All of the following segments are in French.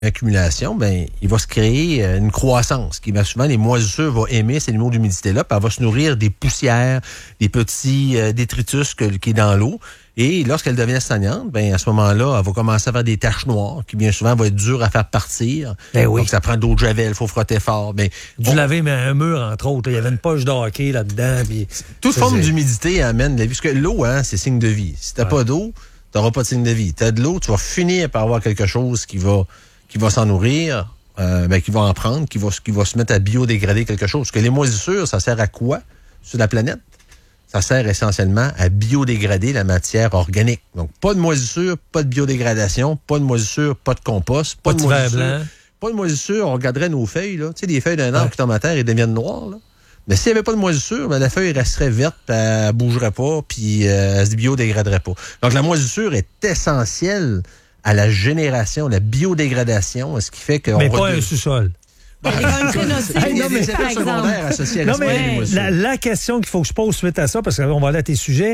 accumulation, ben il va se créer une croissance qui va souvent, les moisissures vont aimer ces niveaux d'humidité-là, puis elle va se nourrir des poussières, des petits détritus qui est dans l'eau. Et lorsqu'elle devient stagnante, ben à ce moment-là, elle va commencer à faire des taches noires qui, bien souvent, vont être dures à faire partir. Ben oui. Donc, ça prend d'eau de javel, il faut frotter fort. Ben, du laver, mais un mur, entre autres. Il y avait une poche de hockey là-dedans. Puis toute forme d'humidité amène la vie. Parce que l'eau, c'est signe de vie. Si t'as pas d'eau, t'auras pas de signe de vie. T'as de l'eau, tu vas finir par avoir quelque chose qui va s'en nourrir, qui va en prendre, qui va se mettre à biodégrader quelque chose. Parce que les moisissures, ça sert à quoi sur la planète? Ça sert essentiellement à biodégrader la matière organique. Donc, pas de moisissure, pas de biodégradation, pas de moisissure, pas de compost, pas de moisissure. Blanc. Pas de moisissure, on regarderait nos feuilles, là. Tu sais, les feuilles d'un arbre qui tombent à terre et deviennent noires, là. Mais s'il n'y avait pas de moisissure, la feuille resterait verte, elle ne bougerait pas, puis elle se biodégraderait pas. Donc, la moisissure est essentielle à la génération, la biodégradation, ce qui fait que... Mais pas un sous-sol. Il y a quand même très nocif, des effets secondaires associés à la question qu'il faut que je pose suite à ça, parce qu'on va aller à tes sujets,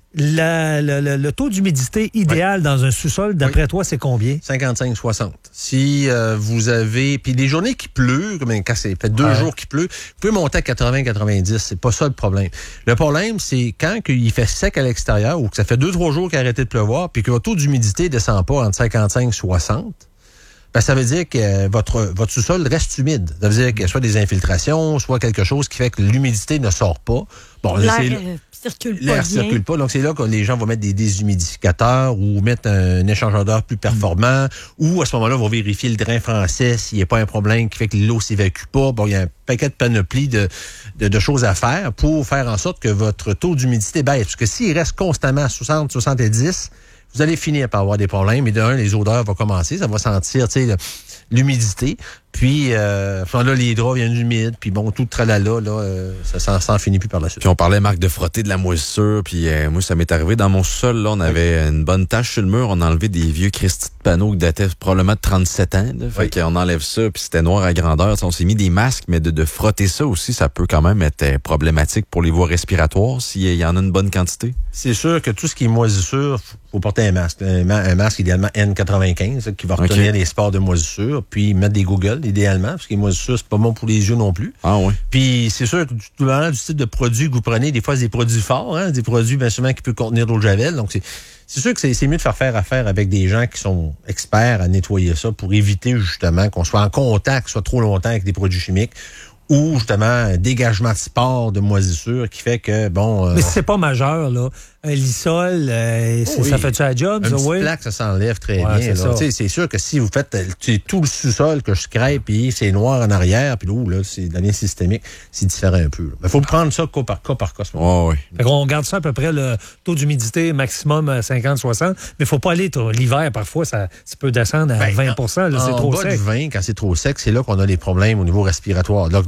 le taux d'humidité idéal dans un sous-sol, d'après toi, c'est combien? 55-60. Si vous avez... Puis les journées qui pleut, comme quand c'est fait 2 jours qu'il pleut, vous pouvez monter à 80-90. C'est pas ça le problème. Le problème, c'est quand il fait sec à l'extérieur ou que ça fait 2-3 jours qu'il a arrêté de pleuvoir puis que votre taux d'humidité descend pas entre 55-60. Ben, ça veut dire que votre sous-sol reste humide. Ça veut dire qu'il y a soit des infiltrations, soit quelque chose qui fait que l'humidité ne sort pas. Bon, l'air circule pas. Donc, c'est là que les gens vont mettre des déshumidificateurs ou mettre un échangeur d'air plus performant. Ou, à ce moment-là, vont vérifier le drain français s'il n'y a pas un problème qui fait que l'eau s'évacue pas. Bon, il y a un paquet de panoplies de choses à faire pour faire en sorte que votre taux d'humidité baisse. Parce que s'il reste constamment à 60-70, vous allez finir par avoir des problèmes. Et les odeurs vont commencer. Ça va sentir, l'humidité. Puis, là, les draps viennent humides. Puis bon, tout le tralala, ça s'en finit plus par la suite. Puis on parlait, Marc, de frotter de la moisissure. Puis moi, ça m'est arrivé dans mon sous-sol. Là, on avait une bonne tache sur le mur. On a enlevé des vieux Christy de panneaux qui dataient probablement de 37 ans. Là. Fait qu'on enlève ça, puis c'était noir à grandeur. On s'est mis des masques, mais de frotter ça aussi, ça peut quand même être problématique pour les voies respiratoires s'il y en a une bonne quantité. C'est sûr que tout ce qui est moisissure, faut porter un masque. Un masque idéalement N95 qui va retenir les spores de moisissure, puis mettre des googles idéalement, parce que les moisissures, c'est pas bon pour les yeux non plus. Ah oui. Puis c'est sûr que tout le du type de produit que vous prenez, des fois, c'est des produits forts, des produits bien souvent qui peuvent contenir de l'eau de javel. Donc c'est sûr que c'est mieux de faire affaire avec des gens qui sont experts à nettoyer ça pour éviter justement qu'on soit en contact soit trop longtemps avec des produits chimiques ou justement un dégagement de spores de moisissure qui fait que, bon... Mais c'est pas majeur, là. Un lissol, ça fait-tu la job, ça, oui? Une plaque, ça s'enlève très bien. C'est sûr que si vous faites tout le sous-sol que je crée, puis c'est noir en arrière, puis l'eau, là, c'est devient systémique, c'est différent un peu. Il faut prendre ça cas par cas. Oui. Fait qu'on garde ça à peu près le taux d'humidité maximum à 50-60, mais il faut pas aller l'hiver, parfois, ça peut descendre à 20 là, c'est trop sec. En bas de 20, quand c'est trop sec, c'est là qu'on a les problèmes au niveau respiratoire. Donc,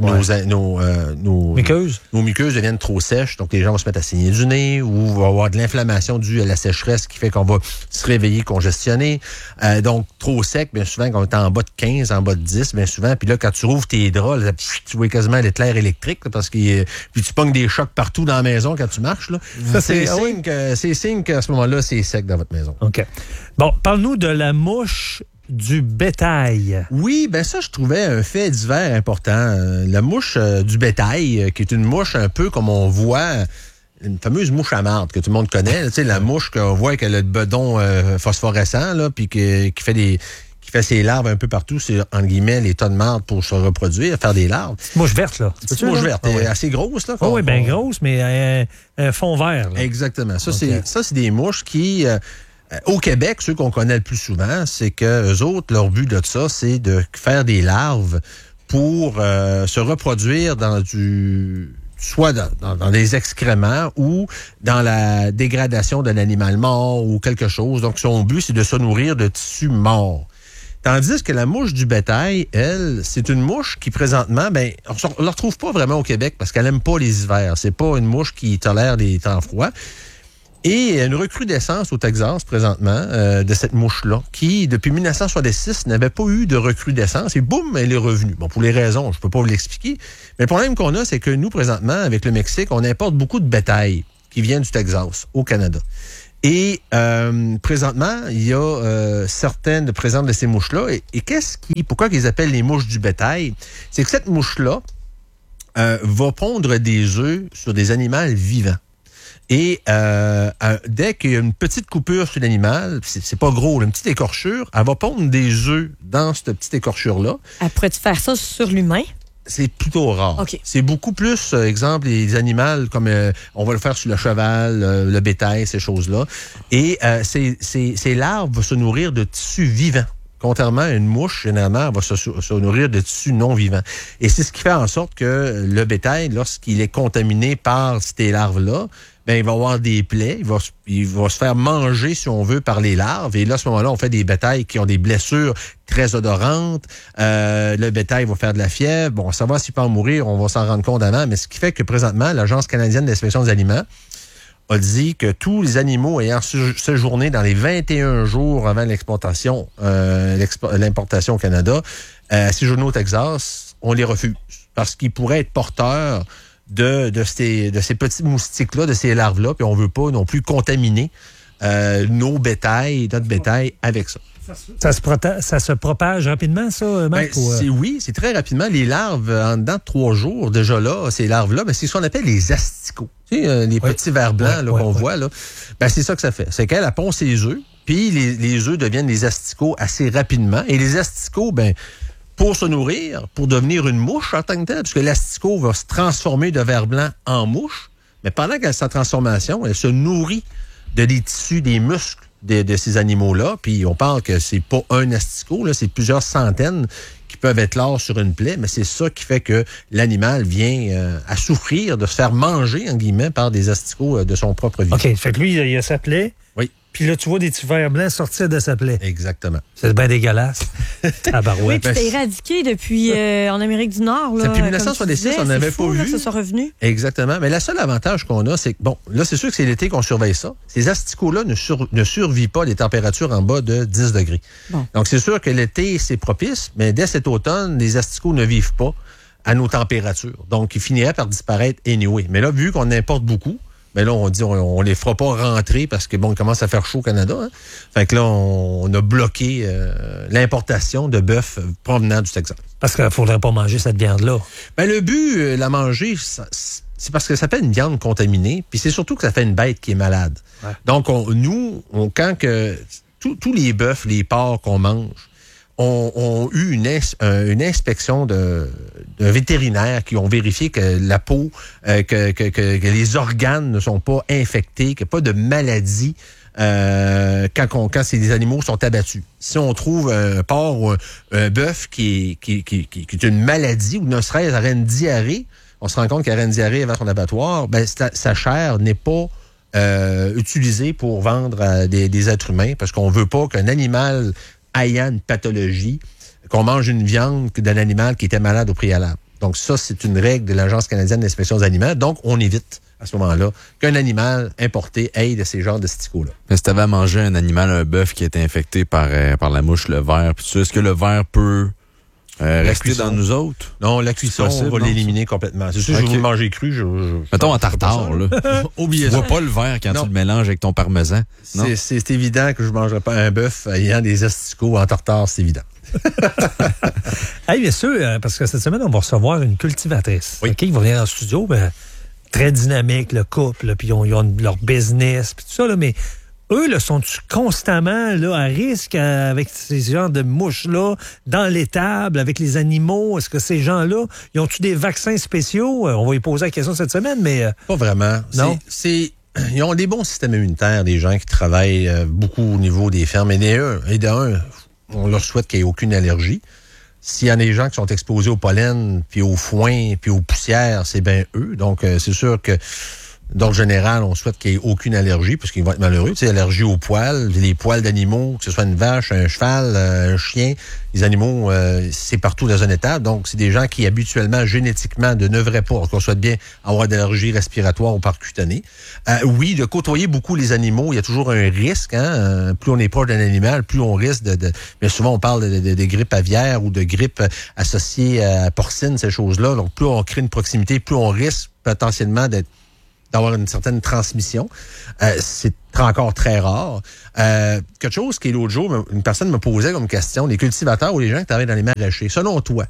nos muqueuses deviennent trop sèches, donc les gens vont se mettre à saigner du nez ou vont avoir de l'inflammation due à la sécheresse qui fait qu'on va se réveiller congestionné. Donc, trop sec, bien souvent, quand on est en bas de 15, en bas de 10, bien souvent, puis là, quand tu rouvres tes draps, là, tu vois quasiment l'éclair électrique, là, parce que puis tu pognes des chocs partout dans la maison quand tu marches. Là. Ça, c'est signe qu'à ce moment-là, c'est sec dans votre maison. OK. Bon, parle-nous de la mouche du bétail. Oui, ben ça, je trouvais un fait divers important. La mouche du bétail, qui est une mouche un peu comme on voit... Une fameuse mouche à marde que tout le monde connaît. Tu sais, la mouche qu'on voit qu'elle a le bedon phosphorescent, là, puis qui fait ses larves un peu partout sur, entre guillemets, les tas de marde pour se reproduire, faire des larves. Mouche verte, là. C'est une mouche verte, assez grosse, là. Oui, bien grosse, mais un fond vert. Là. Exactement. Ça, c'est des mouches qui... au Québec, ceux qu'on connaît le plus souvent, c'est que eux autres, leur but de ça, c'est de faire des larves pour se reproduire soit dans des excréments ou dans la dégradation d'un animal mort ou quelque chose. Donc, son but, c'est de se nourrir de tissus morts. Tandis que la mouche du bétail, elle, c'est une mouche qui, présentement, on ne la retrouve pas vraiment au Québec parce qu'elle n'aime pas les hivers. C'est pas une mouche qui tolère les temps froids. Et il y a une recrudescence au Texas, présentement, de cette mouche-là, qui, depuis 1966, n'avait pas eu de recrudescence. Et boum, elle est revenue. Bon, pour les raisons, je peux pas vous l'expliquer. Mais le problème qu'on a, c'est que nous, présentement, avec le Mexique, on importe beaucoup de bétail qui vient du Texas, au Canada. Et présentement, il y a certaines présentes de ces mouches-là. Et pourquoi ils appellent les mouches du bétail? C'est que cette mouche-là va pondre des œufs sur des animaux vivants. Et dès qu'il y a une petite coupure sur l'animal, c'est pas gros, une petite écorchure, elle va pondre des œufs dans cette petite écorchure-là. Elle pourrait-tu faire ça sur l'humain? C'est plutôt rare. Okay. C'est beaucoup plus, exemple, les animaux comme on va le faire sur le cheval, le bétail, ces choses-là. Et ces larves vont se nourrir de tissus vivants. Contrairement à une mouche, généralement, elle va se nourrir de tissus non vivants. Et c'est ce qui fait en sorte que le bétail, lorsqu'il est contaminé par ces larves-là, ben, il va avoir des plaies, il va se faire manger, si on veut, par les larves. Et là, à ce moment-là, on fait des bétails qui ont des blessures très odorantes. Le bétail va faire de la fièvre. Bon, savoir s'il peut en mourir, on va s'en rendre compte avant. Mais ce qui fait que présentement, l'Agence canadienne d'inspection des aliments a dit que tous les animaux ayant séjourné dans les 21 jours avant l'exportation, l'importation au Canada, séjourner au Texas, on les refuse. Parce qu'ils pourraient être porteurs de ces petits moustiques-là, de ces larves-là, puis on veut pas non plus contaminer notre bétail avec ça. Ça se propage rapidement, ça, Marc? Oui, c'est très rapidement. Les larves, en dedans de 3 jours, déjà là, ces larves-là, c'est ce qu'on appelle les asticots. Tu sais, les petits vers blancs qu'on voit, là. Ben, c'est ça que ça fait. C'est qu'elle pond ses œufs, puis les œufs deviennent des asticots assez rapidement. Et les asticots, pour se nourrir, pour devenir une mouche en tant que telle, parce que l'asticot va se transformer de ver blanc en mouche, mais pendant qu'elle a sa transformation, elle se nourrit de des tissus, des muscles de ces animaux-là. Puis on parle que c'est pas un asticot, là, c'est plusieurs centaines qui peuvent être là sur une plaie, mais c'est ça qui fait que l'animal vient à souffrir de se faire manger, en guillemets, par des asticots de son propre vie. OK, fait que lui, il a sa plaie. Oui. Puis là, tu vois des petits vers blancs sortir de sa plaie. Exactement. C'est bien dégueulasse. Tabarouette. Oui, puis c'était éradiqué depuis en Amérique du Nord. Là, depuis 1966, on n'avait pas vu. Là, que ça soit revenu. Exactement. Mais le seul avantage qu'on a, c'est que, bon, là, c'est sûr que c'est l'été qu'on surveille ça. Ces asticots-là ne survivent pas les températures en bas de 10 degrés. Bon. Donc, c'est sûr que l'été, c'est propice, mais dès cet automne, les asticots ne vivent pas à nos températures. Donc, ils finiraient par disparaître anyway. Mais là, vu qu'on importe beaucoup, mais là, on dit on les fera pas rentrer parce que, bon, il commence à faire chaud au Canada. Hein? Fait que là, on a bloqué l'importation de bœuf provenant du Texas. Parce qu'il ne faudrait pas manger cette viande-là. Ben, le but, la manger, c'est parce que ça fait une viande contaminée, puis c'est surtout que ça fait une bête qui est malade. Ouais. Donc, quand que tous les bœufs, les porcs qu'on mange, ont eu une inspection d'un vétérinaire qui ont vérifié que la peau, que les organes ne sont pas infectés, qu'il n'y a pas de maladie quand ces animaux sont abattus. Si on trouve un porc ou un bœuf qui est une maladie ou ne serait-ce aurait une diarrhée, on se rend compte qu'il aurait une diarrhée avant son abattoir, sa chair n'est pas utilisée pour vendre à des êtres humains parce qu'on veut pas qu'un animal ayant une pathologie, qu'on mange une viande d'un animal qui était malade au préalable. Donc ça, c'est une règle de l'Agence canadienne d'inspection des aliments. Donc, on évite à ce moment-là qu'un animal importé ait de ces genres de sticots-là. Mais si tu avais à manger un animal, un bœuf qui est infecté par la mouche, le ver, est-ce que le ver peut rester dans nous autres? Non, la cuisson, on va l'éliminer complètement. C'est sûr que je vais le manger cru. Mettons en tartare, là. Oubliez ça. Tu vois pas le ver quand tu le mélanges avec ton parmesan. C'est évident que je ne mangerai pas un bœuf ayant des asticots en tartare, c'est évident. Hey, bien sûr, parce que cette semaine, on va recevoir une cultivatrice. Oui. Okay, qui va venir en studio, très dynamique, le couple, puis ils ont leur business, puis tout ça, là, mais eux, là, sont-ils constamment là, à risque avec ces genres de mouches-là, dans l'étable, avec les animaux? Est-ce que ces gens-là, ils ont-tu des vaccins spéciaux? On va y poser la question cette semaine, mais... Pas vraiment. Non? Ils ont des bons systèmes immunitaires, des gens qui travaillent beaucoup au niveau des fermes. Et d'un, on leur souhaite qu'il n'y ait aucune allergie. S'il y en a des gens qui sont exposés au pollen, puis au foin, puis aux poussières, c'est bien eux. Donc, c'est sûr que d'ordre général, on souhaite qu'il n'y ait aucune allergie, parce qu'ils vont être malheureux. Tu sais, allergie aux poils, les poils d'animaux, que ce soit une vache, un cheval, un chien, les animaux, c'est partout dans une étable. Donc, c'est des gens qui, habituellement, génétiquement, ne devraient pas, qu'on souhaite bien avoir d'allergies respiratoires ou percutanées. Oui, de côtoyer beaucoup les animaux, il y a toujours un risque. Hein? Plus on est proche d'un animal, plus on risque mais souvent, on parle de grippe aviaire ou de grippe associée à porcine, ces choses-là. Donc, plus on crée une proximité, plus on risque potentiellement d'avoir une certaine transmission. C'est encore très rare. Quelque chose qui, l'autre jour, une personne me posait comme question, les cultivateurs ou les gens qui travaillent dans les maraîchers, selon toi,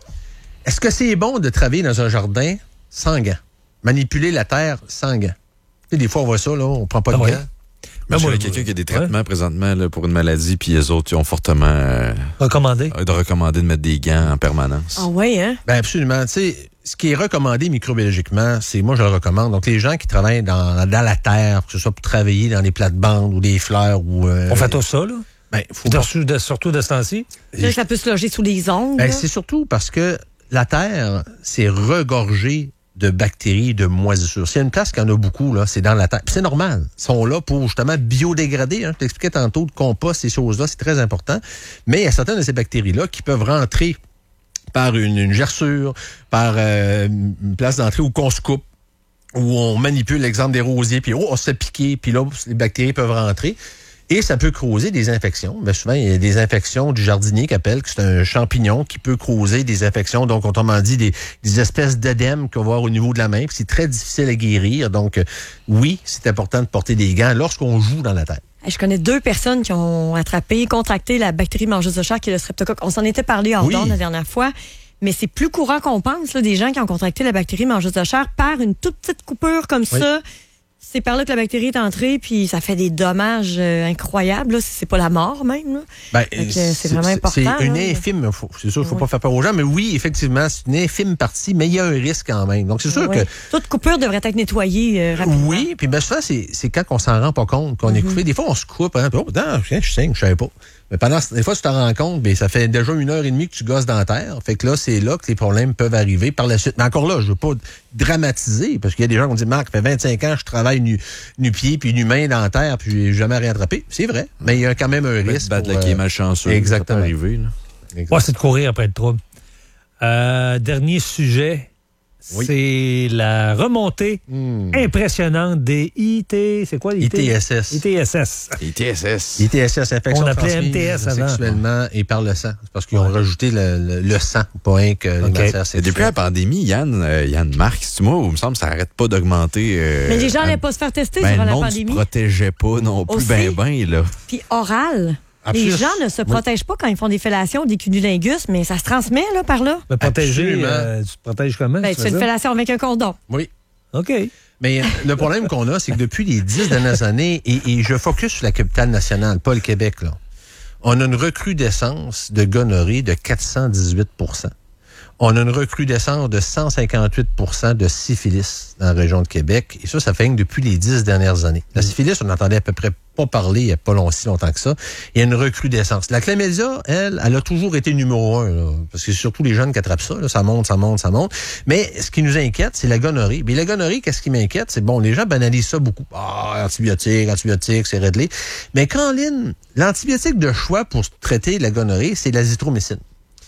est-ce que c'est bon de travailler dans un jardin sans gants? Manipuler la terre sans gants? Tu sais, des fois, on voit ça, là, on prend pas de gants. Moi, je connais quelqu'un qui a des traitements présentement là, pour une maladie, puis les autres, ils ont fortement recommandé de mettre des gants en permanence. Ah oui, hein? Ben absolument. Tu sais, ce qui est recommandé microbiologiquement, c'est, moi, je le recommande. Donc, les gens qui travaillent dans la terre, que ce soit pour travailler dans les plates-bandes ou des fleurs ou... On fait tout ça, là? Ben, faut surtout de ce temps-ci? Ça peut se loger sous les ongles. Ben, c'est surtout parce que la terre, c'est regorgé de bactéries, de moisissures. S'il y a une place qui en a beaucoup, là, c'est dans la terre. Puis c'est normal. Ils sont là pour justement biodégrader. Hein. Je t'expliquais tantôt, le compost, ces choses-là, c'est très important. Mais il y a certaines de ces bactéries-là qui peuvent rentrer par une gerçure, par une place d'entrée où on se coupe, où on manipule l'exemple des rosiers, puis on se fait piquer, puis là, les bactéries peuvent rentrer. Et ça peut causer des infections. Bien souvent, il y a des infections du jardinier qui appelle, que c'est un champignon qui peut causer des infections. Donc, autrement dit, des espèces d'œdèmes qu'on va avoir au niveau de la main. Puis c'est très difficile à guérir. Donc, oui, c'est important de porter des gants lorsqu'on joue dans la terre. Je connais 2 personnes qui ont contracté la bactérie mangeuse de chair, qui est le streptocoque. On s'en était parlé hors d'onde la dernière fois. Mais c'est plus courant qu'on pense, là, des gens qui ont contracté la bactérie mangeuse de chair par une toute petite coupure comme ça. C'est par là que la bactérie est entrée, puis ça fait des dommages incroyables, là, si c'est pas la mort même. Là. Ben, c'est vraiment important. C'est une infime, c'est sûr, il ne faut pas faire peur aux gens, mais oui, effectivement, c'est une infime partie, mais il y a un risque quand même. Donc, c'est sûr que... Toute coupure devrait être nettoyée rapidement. Oui, puis ben ça, c'est quand on s'en rend pas compte, qu'on est coupé. Des fois, on se coupe, hein, puis je saigne, je savais pas. Mais des fois, tu t'en rends compte, ben, ça fait déjà 1h30 que tu gosses dans la terre. Fait que là, c'est là que les problèmes peuvent arriver par la suite. Mais encore là, je veux pas dramatiser, parce qu'il y a des gens qui ont dit, Marc, ça fait 25 ans que je travaille nu-pied puis nu-main dans la terre, puis j'ai jamais rien attrapé. C'est vrai, mais il y a quand même un risque. Battre qui est malchanceux. Exactement. Ça peut arriver, là. Ouais, c'est de courir après le trouble. Dernier sujet. Oui. C'est la remontée impressionnante des c'est quoi les ITSS. ITSS. ITSS, infection On appelait transmise MTS avant. sexuellement et par le sang. C'est parce qu'ils ont rajouté le sang, pas rien que les matières sexuelles. Depuis la pandémie, Yann Marc, c'est moi, il me semble que ça n'arrête pas d'augmenter. Mais les gens n'allaient pas se faire tester durant la pandémie. Le monde ne se protégeait pas non plus ben, là. Puis oral. Les gens ne se protègent pas quand ils font des fellations, des cunnilingus, mais ça se transmet là, par là. Mais protéger, tu te protèges comment? Tu fais une fellation avec un condom. Oui. OK. Mais le problème qu'on a, c'est que depuis les 10 dernières années, et je focus sur la capitale nationale, pas le Québec, là, on a une recrudescence de gonorrhée de 418 %. On a une recrudescence de 158 % de syphilis dans la région de Québec. Et ça fait depuis les 10 dernières années. La syphilis, on n'entendait à peu près pas parler il n'y a pas si longtemps que ça. Il y a une recrudescence. La chlamydia, elle a toujours été numéro 1, là, parce que c'est surtout les jeunes qui attrapent ça. Là, ça monte. Mais ce qui nous inquiète, c'est la gonorrhée. Mais la gonorrhée, qu'est-ce qui m'inquiète? C'est les gens banalisent ça beaucoup. Antibiotiques, c'est réglé. Mais Caroline, l'antibiotique de choix pour traiter la gonorrhée, c'est l'azithromycine.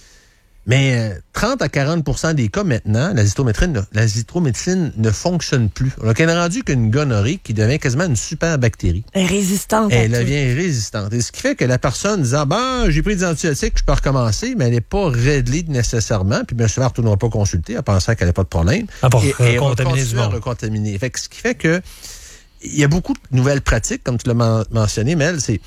Mais 30 à 40 % des cas maintenant, l'azithromycine ne fonctionne plus. On a rendu qu'une gonorrhée qui devient quasiment une super bactérie. Résistante. Elle devient résistante. Et ce qui fait que la personne disant, j'ai pris des antibiotiques, je peux recommencer, mais elle n'est pas réglée nécessairement. Puis bien souvent, elle ne retournera pas consulter en pensant qu'elle n'a pas de problème. Et on continue à recontaminer. Fait que ce qui fait que il y a beaucoup de nouvelles pratiques, comme tu l'as mentionné, Mel, c'est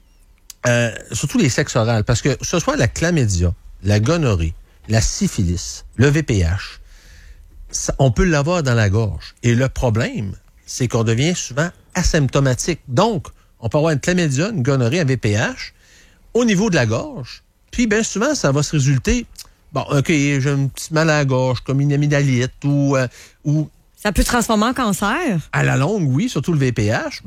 surtout les sexes orales. Parce que ce soit la chlamydia, la gonorrhée, la syphilis, le VPH, on peut l'avoir dans la gorge. Et le problème, c'est qu'on devient souvent asymptomatique. Donc, on peut avoir une chlamydia, une gonorrhée, un VPH au niveau de la gorge. Puis, bien souvent, ça va se résulter, j'ai un petit mal à la gorge, comme une amygdalite ou ça peut se transformer en cancer. À la longue, oui, surtout le VPH.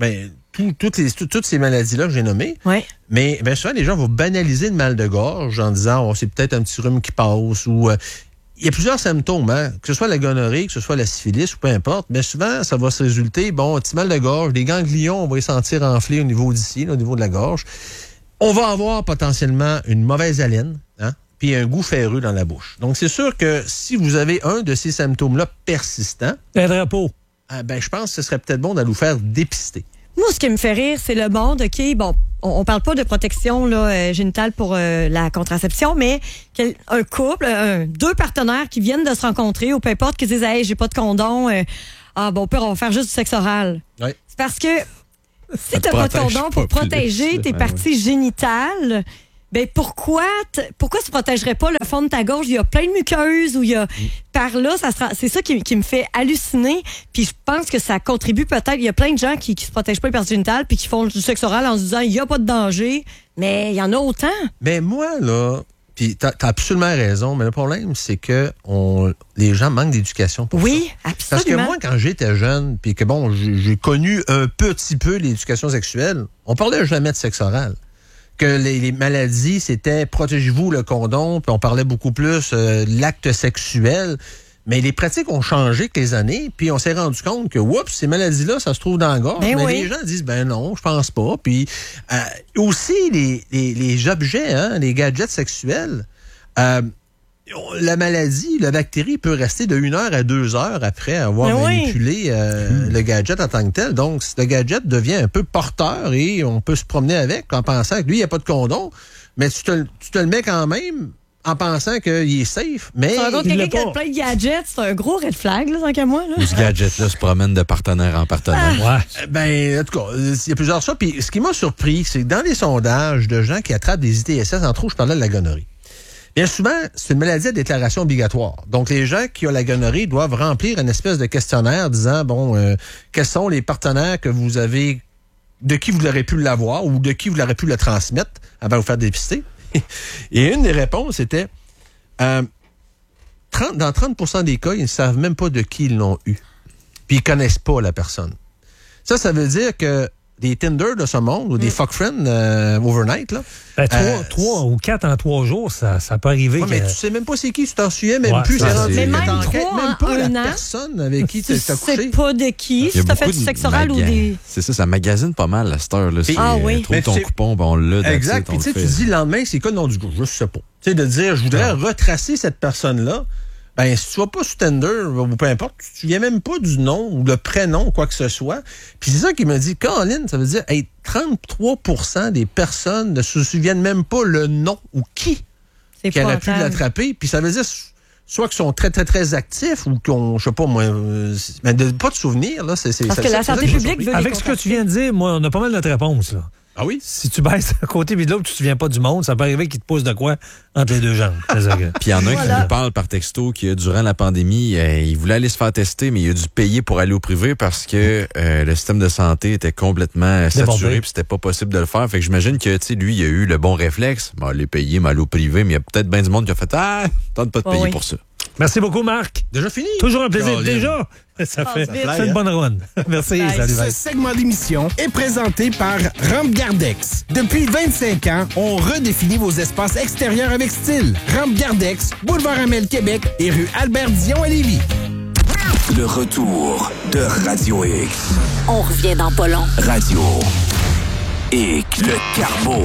Toutes ces maladies-là que j'ai nommées. Ouais. Mais bien souvent, les gens vont banaliser le mal de gorge en disant c'est peut-être un petit rhume qui passe ou il y a plusieurs symptômes, hein, que ce soit la gonorrhée, que ce soit la syphilis ou peu importe. Mais souvent, ça va se résulter, un petit mal de gorge, des ganglions, on va les sentir enflés au niveau d'ici, au niveau de la gorge. On va avoir potentiellement une mauvaise haleine, hein, puis un goût ferreux dans la bouche. Donc, c'est sûr que si vous avez un de ces symptômes-là persistants, un drapeau. Je pense que ce serait peut-être bon d'aller vous faire dépister. Moi, ce qui me fait rire, c'est le monde, OK, on parle pas de protection là, génitale pour la contraception, mais un couple, 2 partenaires qui viennent de se rencontrer, ou peu importe, qui disent « Hey, j'ai pas de condom, Ah, bon, au pire, on va faire juste du sexe oral. Oui. C'est parce que si t'as pas de condom pour protéger tes parties génitales, ben pourquoi tu protégerais pas le fond de ta gorge? Il y a plein de muqueuses où il y a par là, c'est ça qui me fait halluciner. Puis je pense que ça contribue peut-être. Il y a plein de gens qui se protègent pas les parties génitales puis qui font du sexe oral en se disant il y a pas de danger, mais il y en a autant. Mais moi là, puis t'as absolument raison, mais le problème c'est que les gens manquent d'éducation pour ça. Oui, absolument. Parce que moi quand j'étais jeune, puis que bon, j'ai connu un petit peu l'éducation sexuelle, on parlait jamais de sexe oral. Que les maladies, c'était protégez-vous le condom, puis on parlait beaucoup plus de l'acte sexuel. Mais les pratiques ont changé avec les années, puis on s'est rendu compte que, oups, ces maladies-là, ça se trouve dans la gorge. Ben mais oui. les gens disent, ben non, je pense pas. Puis aussi, les objets, les gadgets sexuels, la maladie, la bactérie peut rester de 1 heure à 2 heures après avoir manipulé le gadget en tant que tel. Donc, le gadget devient un peu porteur et on peut se promener avec en pensant que lui, il n'y a pas de condom, mais tu te le mets quand même en pensant qu'il est safe. Mais quelqu'un qui a plein de gadgets, c'est un gros red flag, là, tant qu'à moi. Là. Ou ce gadget-là se promène de partenaire en partenaire. Ouais. Ben, en tout cas, il y a plusieurs choses. Puis, ce qui m'a surpris, c'est que dans les sondages de gens qui attrapent des ITSS, entre autres, je parlais de la gonorrhée. Bien souvent, c'est une maladie à déclaration obligatoire. Donc, les gens qui ont la gonorrhée doivent remplir une espèce de questionnaire disant, quels sont les partenaires que vous avez, de qui vous aurez pu l'avoir ou de qui vous aurez pu le transmettre avant de vous faire dépister. Et une des réponses était, dans 30% des cas, ils ne savent même pas de qui ils l'ont eu. Puis, ils connaissent pas la personne. Ça veut dire que des Tinder de ce monde ou des fuck friends overnight, là. Ben, 3 ou 4 en 3 jours, ça peut arriver. Mais tu sais même pas c'est qui, tu t'en souviens même plus. C'est rendu, mais même t'enquêtes 3 même pas en la 1 an, personne avec qui tu tu t'as couché. sais pas de qui, si t'as fait du sexe oral ou des... C'est ça magasine pas mal à cette heure-là. oui. Trouve ton coupon, ben on l'a. Exact. Puis tu dis le lendemain, c'est quoi le nom du gars? Je sais pas. Tu sais, de dire, je voudrais retracer cette personne-là. Ben, si tu vas pas sur Tinder, ou peu importe, tu te souviens même pas du nom ou le prénom ou quoi que ce soit. Puis c'est ça qui me dit, Caroline, ça veut dire, 33% des personnes ne se souviennent même pas le nom ou qui aurait pu l'attraper. Puis ça veut dire, soit qu'ils sont très, très, très actifs ou qu'on, je sais pas moi, mais de pas de souvenirs, là, c'est parce que la santé publique veut avec ce que tu viens de dire, moi, on a pas mal notre réponse, là. Ah oui? Si tu baisses d'un côté puis de l'autre, tu te souviens pas du monde, ça peut arriver qu'il te pose de quoi entre les deux jambes. Puis il y en a un qui nous parle par texto que durant la pandémie, il voulait aller se faire tester, mais il a dû payer pour aller au privé parce que le système de santé était complètement saturé puis c'était pas possible de le faire. Fait que j'imagine que, tu sais, lui, il a eu le bon réflexe. Aller payer, mais aller au privé, mais il y a peut-être bien du monde qui a fait tente pas de payer pour ça. Merci beaucoup, Marc. Déjà fini? Toujours un plaisir. Déjà, ça fait une bonne run. Merci. Salut, Ce segment d'émission est présenté par Rampe Gardex. Depuis 25 ans, on redéfinit vos espaces extérieurs avec style. Rampe Gardex, Boulevard Amel, Québec et rue Albert-Dion à Lévis. Le retour de Radio X. On revient dans pas long. Radio X. Le Carbo.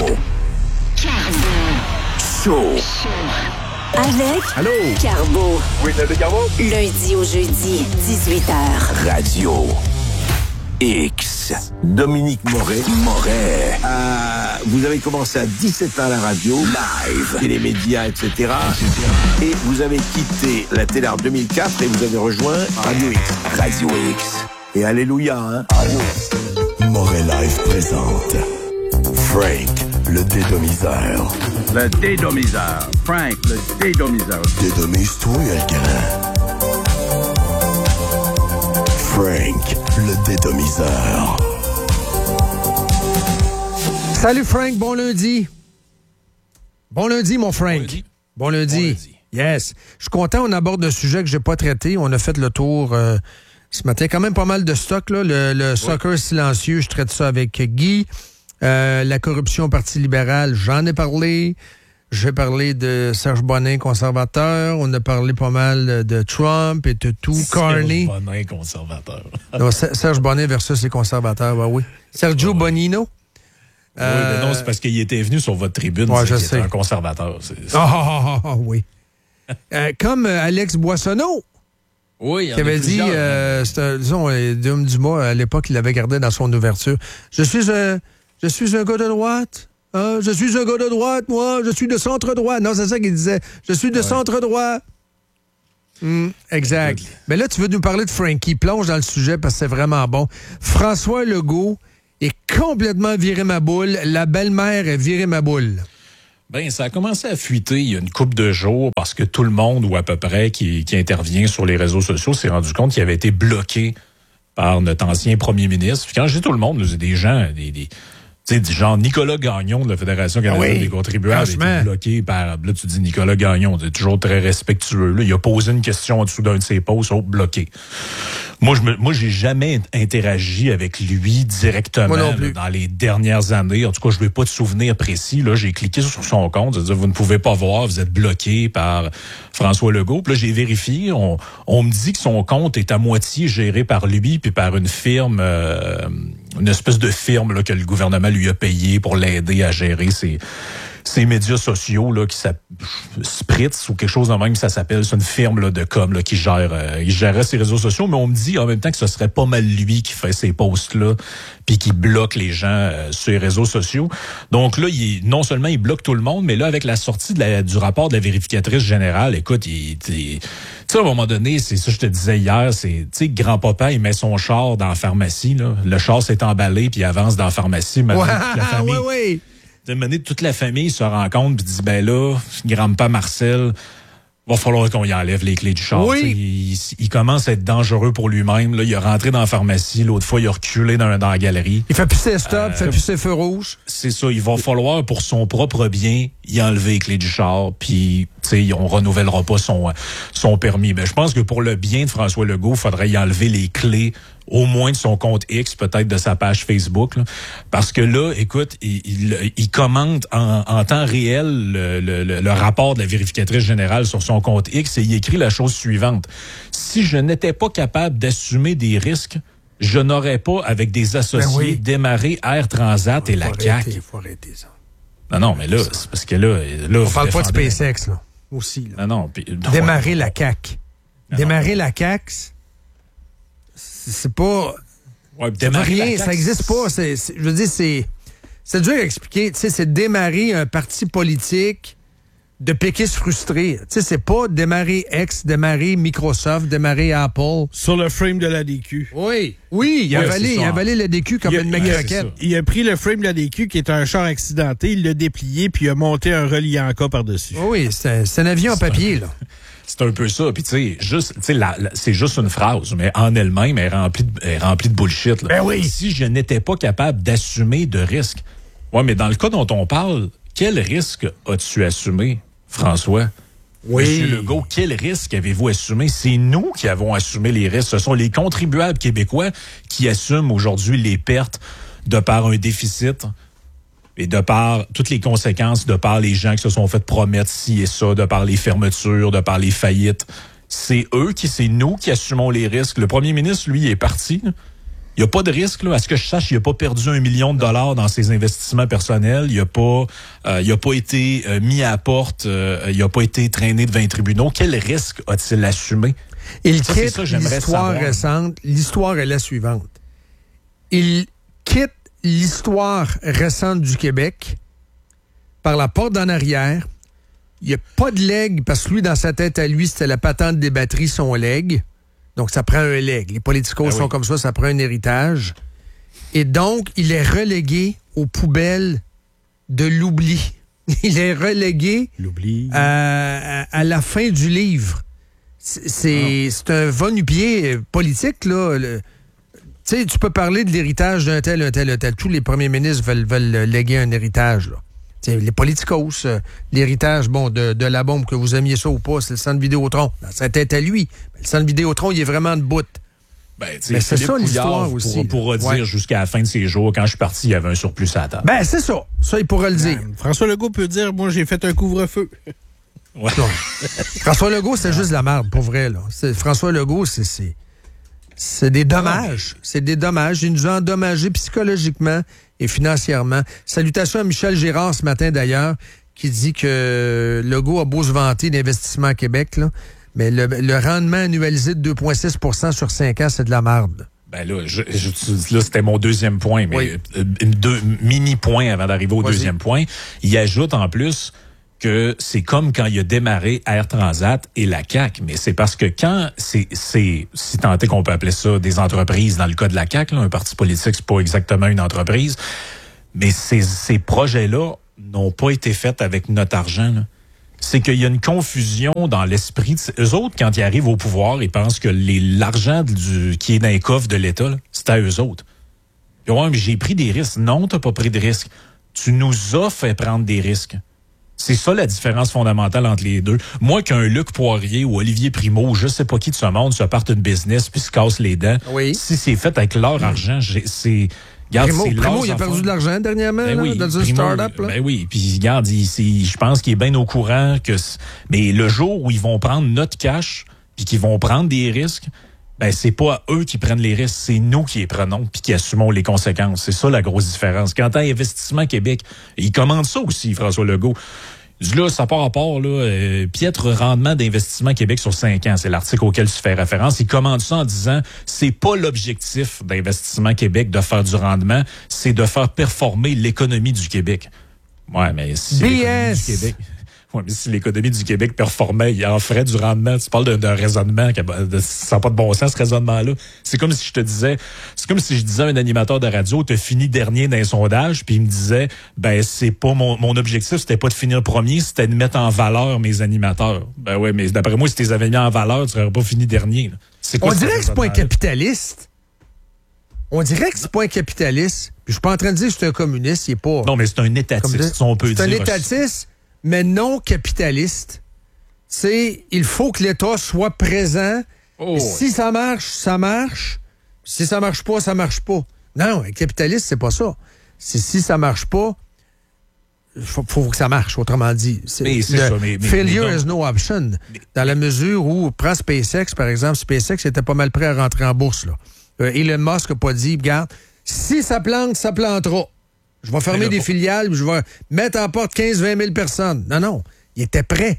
Show. Avec Allô? Carbo. Oui, c'est Carbo. Lundi au jeudi, 18h. Radio X. Dominique Moret. Vous avez commencé à 17 ans à la radio, live, télémédias, etc. Et vous avez quitté la télé en 2004 et vous avez rejoint Radio X. Radio X. Et alléluia, hein? Moret Live présente Frank, le dédomiseur. Le dédomiseur. Frank, le dédomiseur. Dédomise-toi, le grand. Frank, le dédomiseur. Salut Frank, bon lundi. Bon lundi, mon Frank. Bon lundi. Yes. Je suis content, on aborde un sujet que je n'ai pas traité. On a fait le tour ce matin. Quand même pas mal de stock, là. Le soccer silencieux, je traite ça avec Guy. La corruption au Parti libéral, j'en ai parlé. J'ai parlé de Serge Bonin, conservateur. On a parlé pas mal de Trump et de tout. Carney. Serge Bonin, conservateur. Non, Serge Bonin versus les conservateurs, ben oui. Sergio Bonino. Oui, mais non, c'est parce qu'il était venu sur votre tribune. Ouais, je qu'il sais. était un conservateur. Oui. Comme Alex Boissonneau. Oui, qui avait dit, disons, Dom Dumas, à l'époque, il l'avait gardé dans son ouverture. Je suis un gars de droite. Je suis un gars de droite, moi. Je suis de centre-droit. Non, c'est ça qu'il disait. Je suis de centre-droit. Exact. Mais là, tu veux nous parler de Frankie. Plonge dans le sujet parce que c'est vraiment bon. François Legault est complètement viré ma boule. La belle-mère est virée ma boule. Ben, ça a commencé à fuiter il y a une couple de jours parce que tout le monde, ou à peu près, qui intervient sur les réseaux sociaux, s'est rendu compte qu'il avait été bloqué par notre ancien premier ministre. Puis quand je dis tout le monde, c'est des gens, tu sais, du genre Nicolas Gagnon de la Fédération canadienne des contribuables a été bloqué par... Là, tu dis Nicolas Gagnon, c'est toujours très respectueux. Là, il a posé une question en dessous d'un de ses posts, bloqué. Moi, j'ai jamais interagi avec lui directement là, dans les dernières années. En tout cas, je ne vais pas de souvenir précis. Là, j'ai cliqué sur son compte. C'est-à-dire, vous ne pouvez pas voir, vous êtes bloqué par François Legault. Puis là, j'ai vérifié. On me dit que son compte est à moitié géré par lui puis par une firme... une espèce de firme là, que le gouvernement lui a payé pour l'aider à gérer ses médias sociaux là, qui s'appelle Spritz ou quelque chose de même, ça s'appelle. C'est une firme là, de com là, qui gérait ses réseaux sociaux, mais on me dit en même temps que ce serait pas mal lui qui fait ces posts-là puis qui bloque les gens sur les réseaux sociaux. Donc là, non seulement il bloque tout le monde, mais là, avec la sortie du rapport de la vérificatrice générale, écoute, tu sais, à un moment donné, c'est ça que je te disais hier, c'est, tu sais, grand-papa, il met son char dans la pharmacie, là. Le char s'est emballé, puis il avance dans la pharmacie. Toute la famille, toute la famille se rend compte, puis dit, ben là, grand-papa Marcel, va falloir qu'on y enlève les clés du char. Oui. Il commence à être dangereux pour lui-même. Là, il est rentré dans la pharmacie, l'autre fois, il a reculé dans la galerie. Il fait plus ses stops, fait plus ses feux rouges. C'est ça, il va falloir, pour son propre bien, y enlever les clés du char, puis on renouvellera pas son permis. Mais je pense que pour le bien de François Legault, il faudrait y enlever les clés au moins de son compte X, peut-être de sa page Facebook. Là. Parce que là, écoute, il commente en temps réel le rapport de la vérificatrice générale sur son compte X et il écrit la chose suivante. Si je n'étais pas capable d'assumer des risques, je n'aurais pas, avec des associés, démarré Air Transat et la CAQ. Il faut arrêter ça. Non, mais là, c'est parce que là on parle pas de SpaceX, là. Aussi. Là. Non. Démarrer la CAQ. Démarrer la CAQ, c'est pas... ça veut rien, ça n'existe pas. Je veux dire, c'est dur à expliquer. Tu sais, c'est démarrer un parti politique de péquistes frustrés. Tu sais, c'est pas démarrer X, démarrer Microsoft, démarrer Apple. Sur le frame de l'ADQ. Oui, il a avalé l'ADQ comme une méga-roquette. Il a pris le frame de l'ADQ, qui est un char accidenté, il l'a déplié, puis il a monté un reliant en cas par-dessus. Oui, c'est un avion en papier, là. C'est un peu ça. Puis, tu sais, c'est juste une phrase, mais en elle-même, elle est remplie de bullshit. Là. Ben oui. Si je n'étais pas capable d'assumer de risques. Ouais, mais dans le cas dont on parle, quel risque as-tu assumé, François? Oui. Monsieur Legault, quel risque avez-vous assumé? C'est nous qui avons assumé les risques. Ce sont les contribuables québécois qui assument aujourd'hui les pertes de par un déficit et de par toutes les conséquences, de par les gens qui se sont fait promettre ci et ça, de par les fermetures, de par les faillites. C'est nous qui assumons les risques. Le premier ministre, lui, est parti. Il n'y a pas de risque, là. À ce que je sache, il n'a pas perdu $1 million dans ses investissements personnels. Il n'a pas été mis à la porte. Il n'a pas été traîné devant les tribunaux. Quel risque a-t-il assumé? Il quitte l'histoire récente. L'histoire est la suivante. Il quitte l'histoire récente du Québec par la porte d'en arrière. Il n'y a pas de legs, parce que lui, dans sa tête à lui, c'était la patente des batteries, son leg. Donc, ça prend un leg. Les politicos sont comme ça prend un héritage. Et donc, il est relégué aux poubelles de l'oubli. Il est relégué à la fin du livre. C'est un va-nu-pied politique, là. Tu sais, tu peux parler de l'héritage d'un tel. Tous les premiers ministres veulent léguer un héritage, là. T'sais, les politicos, l'héritage, de la bombe, que vous aimiez ça ou pas, c'est le centre Vidéotron. Dans sa tête à lui. Le centre Vidéotron, il est vraiment de bout. Mais c'est ça l'histoire aussi. Pourra dire jusqu'à la fin de ses jours, quand je suis parti, il y avait un surplus à la table. Ben, c'est ça. Ça, il pourra le dire. François Legault peut dire, moi, j'ai fait un couvre-feu. Ouais. François Legault, c'est juste la merde, pour vrai, là. François Legault, c'est des dommages. C'est des dommages. Il nous a endommagés psychologiquement et financièrement. Salutations à Michel Girard ce matin, d'ailleurs, qui dit que Legault a beau se vanter d'investissement à Québec, là, mais le rendement annualisé de 2,6 sur 5 ans, c'est de la merde. Ben là, là, c'était mon deuxième point, mais deux mini-points avant d'arriver au deuxième point. Il ajoute en plus que c'est comme quand il a démarré Air Transat et la CAQ. Mais c'est parce que quand si tant est qu'on peut appeler ça des entreprises, dans le cas de la CAQ, là, un parti politique, c'est pas exactement une entreprise, mais ces projets-là n'ont pas été faits avec notre argent, là. C'est qu'il y a une confusion dans l'esprit. Eux autres, quand ils arrivent au pouvoir, ils pensent que l'argent qui est dans les coffres de l'État, là, c'est à eux autres. Puis, ouais, mais j'ai pris des risques. Non, t'as pas pris de risques. Tu nous as fait prendre des risques. C'est ça la différence fondamentale entre les deux. Moi, qu'un Luc Poirier ou Olivier Primo, ou je sais pas qui de ce monde, se parte une business puis se casse les dents, si c'est fait avec leur argent, c'est... Regarde, Primo, il a perdu de l'argent dernièrement dans une start-up. Ben oui, puis regarde, je pense qu'il est bien au courant que... Mais le jour où ils vont prendre notre cash puis qu'ils vont prendre des risques, ben c'est pas eux qui prennent les risques, c'est nous qui les prenons puis qui assumons les conséquences. C'est ça la grosse différence. Quant à Investissement Québec, il commande ça aussi, François Legault. Là, ça part à part, là, piètre rendement d'Investissement Québec sur 5 ans. C'est l'article auquel tu fais référence. Il commande ça en disant, c'est pas l'objectif d'Investissement Québec de faire du rendement, c'est de faire performer l'économie du Québec. Ouais, mais si l'économie du Québec... Ouais, mais si l'économie du Québec performait, il en ferait du rendement. Tu parles d'un raisonnement, ça n'a pas de bon sens, ce raisonnement-là. C'est comme si je disais à un animateur de radio, t'as fini dernier dans un sondage, puis il me disait, ben, c'est pas mon objectif, c'était pas de finir premier, c'était de mettre en valeur mes animateurs. Ben ouais, mais d'après moi, si tu les avais mis en valeur, tu n'aurais pas fini dernier, là. C'est quoi, on dirait que c'est pas un capitaliste. On dirait que c'est pas un capitaliste. Puis je suis pas en train de dire que c'est un communiste, il est pas... Non, mais c'est un étatiste, on peut dire. C'est un étatiste, mais non capitaliste. Il faut que l'État soit présent. Si ça marche, ça marche. Si ça marche pas, ça marche pas. Non, un capitaliste, c'est pas ça. Si ça marche pas, faut que ça marche, autrement dit. Failure is no option. Dans la mesure où, prends SpaceX, par exemple, SpaceX était pas mal prêt à rentrer en bourse, là. Elon Musk n'a pas dit, regarde, si ça plante, ça plantera. Je vais fermer des filiales, je vais mettre en porte 15-20 000 personnes. Non, il était prêt.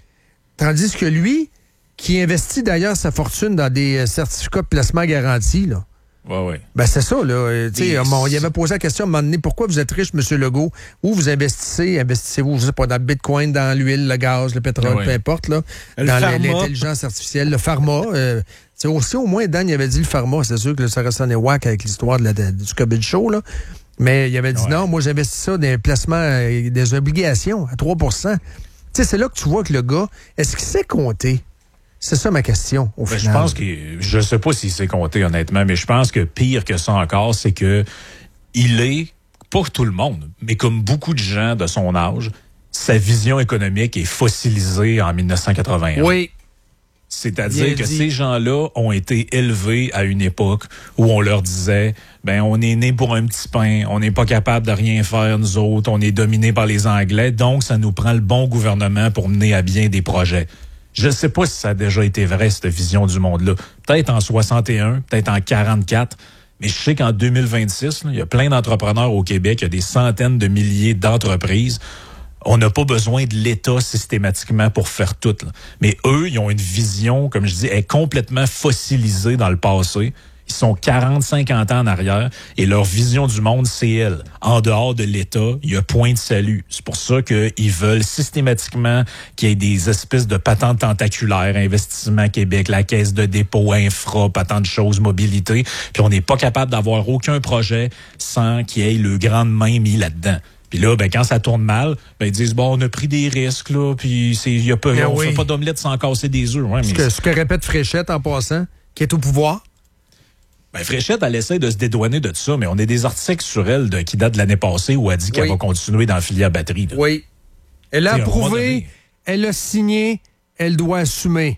Tandis que lui, qui investit d'ailleurs sa fortune dans des certificats de placement garantis, là. Ouais. Ben, c'est ça, là. Il avait posé la question à un moment donné, pourquoi vous êtes riche, M. Legault? Où vous investissez-vous, je sais pas, dans le bitcoin, dans l'huile, le gaz, le pétrole, peu importe, là. Dans l'intelligence artificielle, le pharma. Aussi, au moins, Dan, il avait dit le pharma. C'est sûr que ça ressonnait whack avec l'histoire du COVID show, là. Mais il avait dit non, moi j'investis ça dans les placements, des obligations à 3 %. C'est là que tu vois que le gars, est-ce qu'il sait compter? C'est ça ma question, au final. Je pense je sais pas s'il sait compter, honnêtement, mais je pense que pire que ça encore, c'est que il est, pas tout le monde, mais comme beaucoup de gens de son âge, sa vision économique est fossilisée en 1981. Oui. C'est-à-dire que ces gens-là ont été élevés à une époque où on leur disait, ben, on est né pour un petit pain, on n'est pas capable de rien faire, nous autres, on est dominés par les Anglais, donc ça nous prend le bon gouvernement pour mener à bien des projets. Je ne sais pas si ça a déjà été vrai, cette vision du monde-là. Peut-être en 61, peut-être en 44, mais je sais qu'en 2026, il y a plein d'entrepreneurs au Québec, il y a des centaines de milliers d'entreprises. On n'a pas besoin de l'État systématiquement pour faire tout, là. Mais eux, ils ont une vision, comme je dis, est complètement fossilisée dans le passé. Ils sont 40-50 ans en arrière et leur vision du monde, c'est elle. En dehors de l'État, il y a point de salut. C'est pour ça qu'ils veulent systématiquement qu'il y ait des espèces de patentes tentaculaires, Investissement Québec, la Caisse de dépôt, infra, patentes de choses, mobilité. Puis on n'est pas capable d'avoir aucun projet sans qu'il y ait le grand main mis là-dedans. Puis là, ben, quand ça tourne mal, ben, ils disent, bon, on a pris des risques, là, puis on fait pas d'omelette sans casser des œufs. Ouais, ce que répète Fréchette en passant, qui est au pouvoir. Ben, Fréchette, elle essaie de se dédouaner de tout ça, mais on a des articles sur elle qui datent de l'année passée où elle dit qu'elle va continuer dans la filière batterie. Là. Oui. Elle a approuvé, elle a signé, elle doit assumer.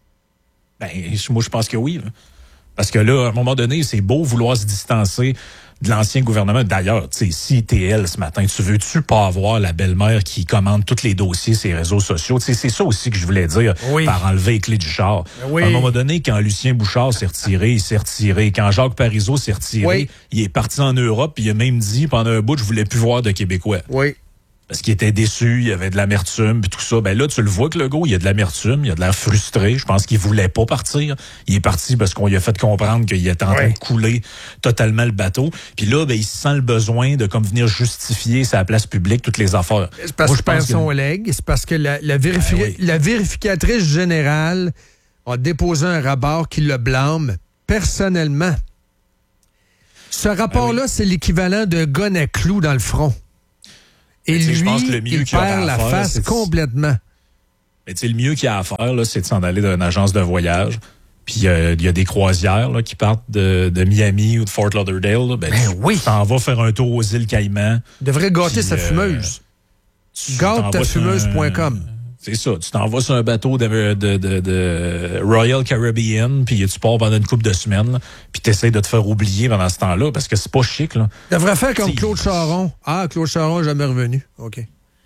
Ben, moi, je pense que oui. Là. Parce que là, à un moment donné, c'est beau vouloir se distancer de l'ancien gouvernement. D'ailleurs, si t'es elle ce matin, tu veux-tu pas avoir la belle-mère qui commande tous les dossiers sur les réseaux sociaux? T'sais, c'est ça aussi que je voulais dire par enlever les clés du char. Oui. À un moment donné, quand Lucien Bouchard s'est retiré, il s'est retiré. Quand Jacques Parizeau s'est retiré, il est parti en Europe, puis il a même dit pendant un bout, je voulais plus voir de Québécois. Oui. parce qu'il était déçu, il y avait de l'amertume, puis tout ça. Ben là, tu le vois que le gars, il y a de l'amertume, il y a de l'air frustré. Je pense qu'il voulait pas partir. Il est parti parce qu'on lui a fait comprendre qu'il était en train de couler totalement le bateau. Puis là, ben, il sent le besoin de comme venir justifier sa place publique, toutes les affaires. C'est parce qu'il perd son leg. C'est parce que la vérificatrice générale a déposé un rapport qui le blâme personnellement. Ce rapport-là, c'est l'équivalent d'un gun à clous dans le front. Et lui, il perd la face complètement. Mais tu sais, le mieux qu'il y a à faire, là, c'est de s'en aller dans une agence de voyage. Puis il y a des croisières là, qui partent de Miami ou de Fort Lauderdale. Là. Ben oui. Tu t'en vas faire un tour aux îles Caïmans. Il devrait gâter sa fumeuse. Gâte-ta-fumeuse.com. C'est ça. Tu t'en vas sur un bateau de Royal Caribbean, puis tu pars pendant une couple de semaines, puis tu essaies de te faire oublier pendant ce temps-là, parce que c'est pas chic. Là. Il devrait faire comme Claude Charon. Ah, Claude Charon, jamais revenu. OK.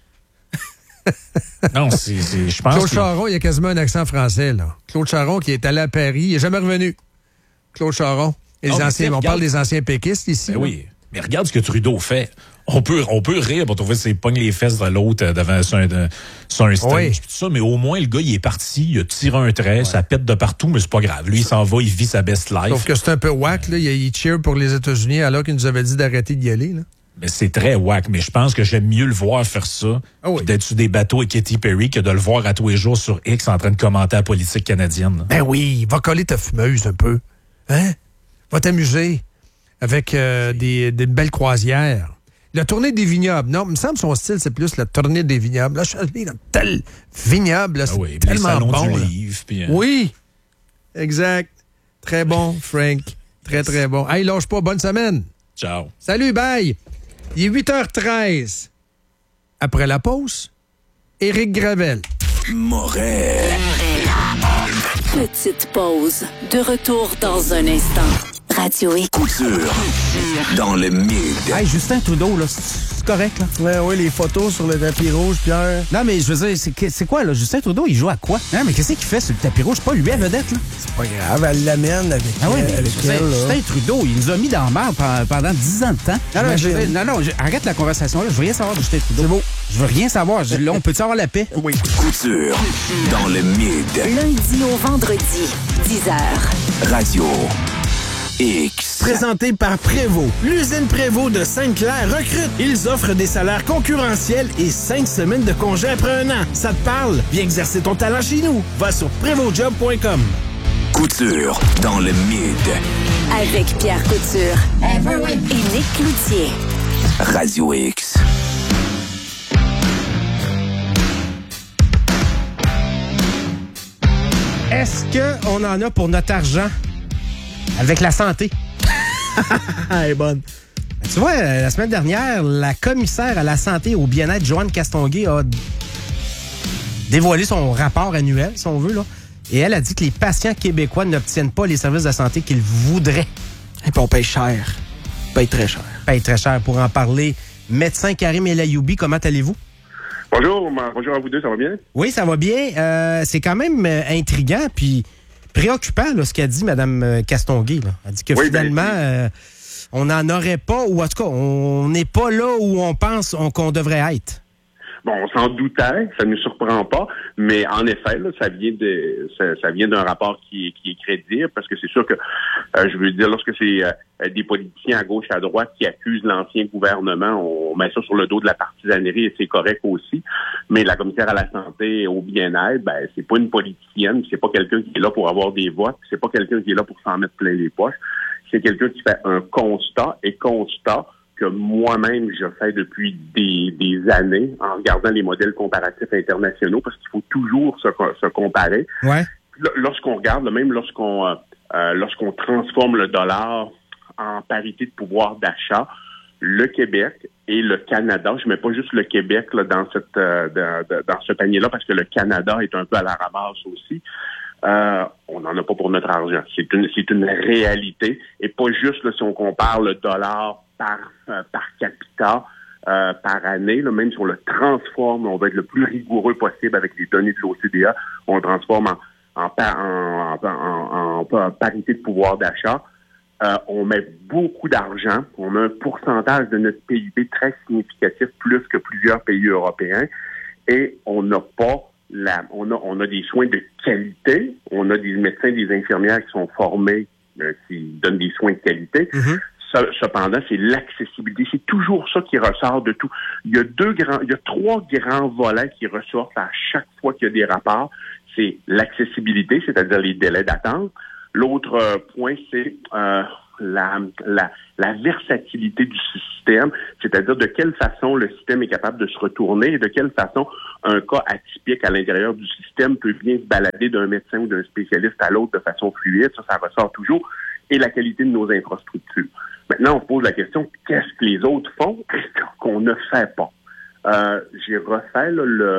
Non, je pense Claude Charon, il a quasiment un accent français. Là. Claude Charon qui est allé à Paris, il n'est jamais revenu. Claude Charon. On parle des anciens péquistes ici. Ben oui, mais regarde ce que Trudeau fait. On peut rire pour trouver ses pognes les fesses de l'autre devant sur un stage, tout ça, mais au moins, le gars, il est parti, il a tiré un trait, ça pète de partout, mais c'est pas grave. Lui, il s'en va, il vit sa best life. Sauf que c'est un peu whack, là. Il cheer pour les États-Unis alors qu'il nous avait dit d'arrêter d'y aller, là. Mais c'est très whack, mais je pense que j'aime mieux le voir faire ça, d'être sur des bateaux avec Katy Perry, que de le voir à tous les jours sur X en train de commenter la politique canadienne. Là. Ben oui, va coller ta fumeuse un peu. Hein? Va t'amuser avec des belles croisières. La tournée des vignobles. Non, il me semble que son style, c'est plus la tournée des vignobles. Là, je suis allé dans tel vignoble. Là, c'est tellement bon. Oui, exact. Très bon, Frank. Très, très bon. Hey, lâche pas. Bonne semaine. Ciao. Salut, bye. Il est 8h13. Après la pause, Éric Gravel. Moret. Petite pause. De retour dans un instant. Radio X. Couture. Dans le mid. Hey, Justin Trudeau, là, c'est correct, là? Oui, les photos sur le tapis rouge, Pierre. Non, mais je veux dire, c'est quoi, là? Justin Trudeau, il joue à quoi? Non, mais qu'est-ce qu'il fait sur le tapis rouge? C'est pas lui la vedette, là? C'est pas grave, elle l'amène avec elle. Justin Trudeau, il nous a mis dans la merde pendant 10 ans de temps. Arrête la conversation, là. Je veux rien savoir de Justin Trudeau. C'est beau. Je veux rien savoir. Là, on peut-tu avoir la paix? Oui. Couture. Dans le mid. Lundi au vendredi, 10h. Radio X. Présenté par Prévost. L'usine Prévost de Sainte-Claire recrute. Ils offrent des salaires concurrentiels et 5 semaines de congé après un an. Ça te parle? Viens exercer ton talent chez nous. Va sur prévostjob.com. Couture dans le mid. Avec Pierre Couture et Nick Cloutier. Radio X. Est-ce qu'on en a pour notre argent avec la santé? Elle est bonne. Tu vois, la semaine dernière, la commissaire à la santé et au bien-être, Joanne Castonguay, a dévoilé son rapport annuel, si on veut, là. Et elle a dit que les patients québécois n'obtiennent pas les services de santé qu'ils voudraient. Et puis on paye cher. On paye très cher. Paye très cher. Pour en parler, médecin Karim El-Ayoubi, comment allez-vous? Bonjour à vous deux, ça va bien? Oui, ça va bien. C'est quand même intriguant, puis préoccupant, là, ce qu'a dit Mme Castonguay. Là. Elle dit que finalement, on n'en aurait pas, ou en tout cas, on n'est pas là où on pense qu'on devrait être. Bon, on s'en doutait, ça ne nous surprend pas, mais en effet, là, ça vient d'un rapport qui est crédible, parce que c'est sûr que, je veux dire, lorsque c'est des politiciens à gauche et à droite qui accusent l'ancien gouvernement, on met ça sur le dos de la partisanerie et c'est correct aussi. Mais la commissaire à la santé et au bien-être, ben, c'est pas une politicienne, c'est pas quelqu'un qui est là pour avoir des votes, c'est pas quelqu'un qui est là pour s'en mettre plein les poches. C'est quelqu'un qui fait un constat que moi-même, je fais depuis des années en regardant les modèles comparatifs internationaux, parce qu'il faut toujours se comparer. Ouais. Lorsqu'on regarde, même lorsqu'on transforme le dollar en parité de pouvoir d'achat, le Québec et le Canada, je mets pas juste le Québec là, dans ce panier-là, parce que le Canada est un peu à la ramasse aussi. On n'en a pas pour notre argent. C'est une réalité. Et pas juste là, si on compare le dollar par capita par année, là, même si on le transforme, on va être le plus rigoureux possible avec les données de l'OCDE, on le transforme en parité de pouvoir d'achat. on met beaucoup d'argent, on a un pourcentage de notre PIB très significatif, plus que plusieurs pays européens, et on n'a pas on a des soins de qualité, on a des médecins, des infirmières qui sont formés, qui donnent des soins de qualité. Cependant, c'est l'accessibilité. C'est toujours ça qui ressort de tout. Il y a 3 grands volets qui ressortent à chaque fois qu'il y a des rapports. C'est l'accessibilité, c'est-à-dire les délais d'attente. L'autre point, c'est la versatilité du système, c'est-à-dire de quelle façon le système est capable de se retourner et de quelle façon un cas atypique à l'intérieur du système peut bien se balader d'un médecin ou d'un spécialiste à l'autre de façon fluide. Ça ressort toujours. Et la qualité de nos infrastructures. Maintenant, on se pose la question, qu'est-ce que les autres font qu'on ne fait pas? J'ai refait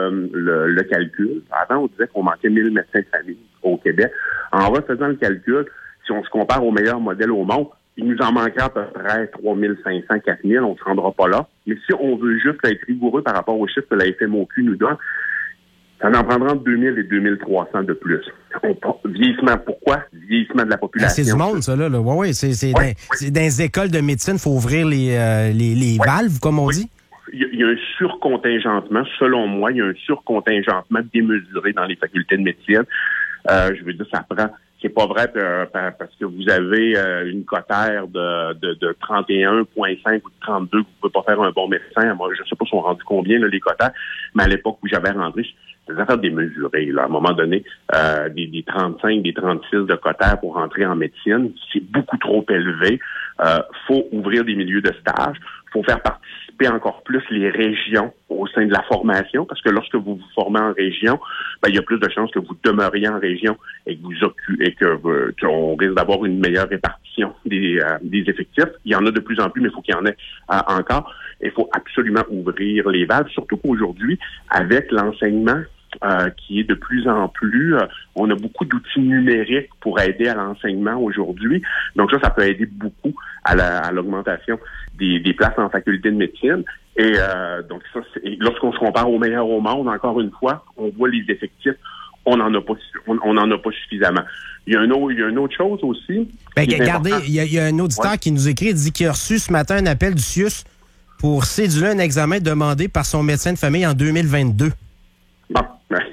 le calcul. Avant, on disait qu'on manquait 1000 médecins de famille au Québec. En refaisant le calcul, si on se compare au meilleur modèle au monde, il nous en manquera à peu près 3500, 4000. On ne se rendra pas là. Mais si on veut juste être rigoureux par rapport aux chiffres que la FMOQ nous donne, ça en prendra entre 2000 et 2300 de plus. Vieillissement, pourquoi? Vieillissement de la population. C'est du monde, ça, là. Oui, c'est dans les écoles de médecine, il faut ouvrir les valves, comme on dit. Il y a un surcontingentement, selon moi, il y a un surcontingentement démesuré dans les facultés de médecine. Je veux dire, ça prend... C'est pas vrai parce que vous avez une cotère de 31,5 ou de 32, vous pouvez pas faire un bon médecin. Moi, je sais pas si on rendu combien, là, les cotères, mais à l'époque où j'avais rentré, c'est des affaires démesurées, là. À un moment donné, des 35, des 36 de cotère pour rentrer en médecine, c'est beaucoup trop élevé. Faut ouvrir des milieux de stage. Faut faire participer encore plus les régions au sein de la formation, parce que lorsque vous vous formez en région, il y a plus de chances que vous demeuriez en région et que qu'on risque d'avoir une meilleure répartition des effectifs. Il y en a de plus en plus, mais il faut qu'il y en ait encore. Il faut absolument ouvrir les valves, surtout qu'aujourd'hui, avec l'enseignement qui est de plus en plus... on a beaucoup d'outils numériques pour aider à l'enseignement aujourd'hui. Donc ça peut aider beaucoup à l'augmentation des places en faculté de médecine. Et donc ça, lorsqu'on se compare aux meilleurs au monde, encore une fois, on voit les effectifs, on n'en a pas suffisamment. Il y a une autre chose aussi. Regardez, il y a un auditeur qui nous écrit, il dit qu'il a reçu ce matin un appel du CIUS pour céduler un examen demandé par son médecin de famille en 2022. Bon,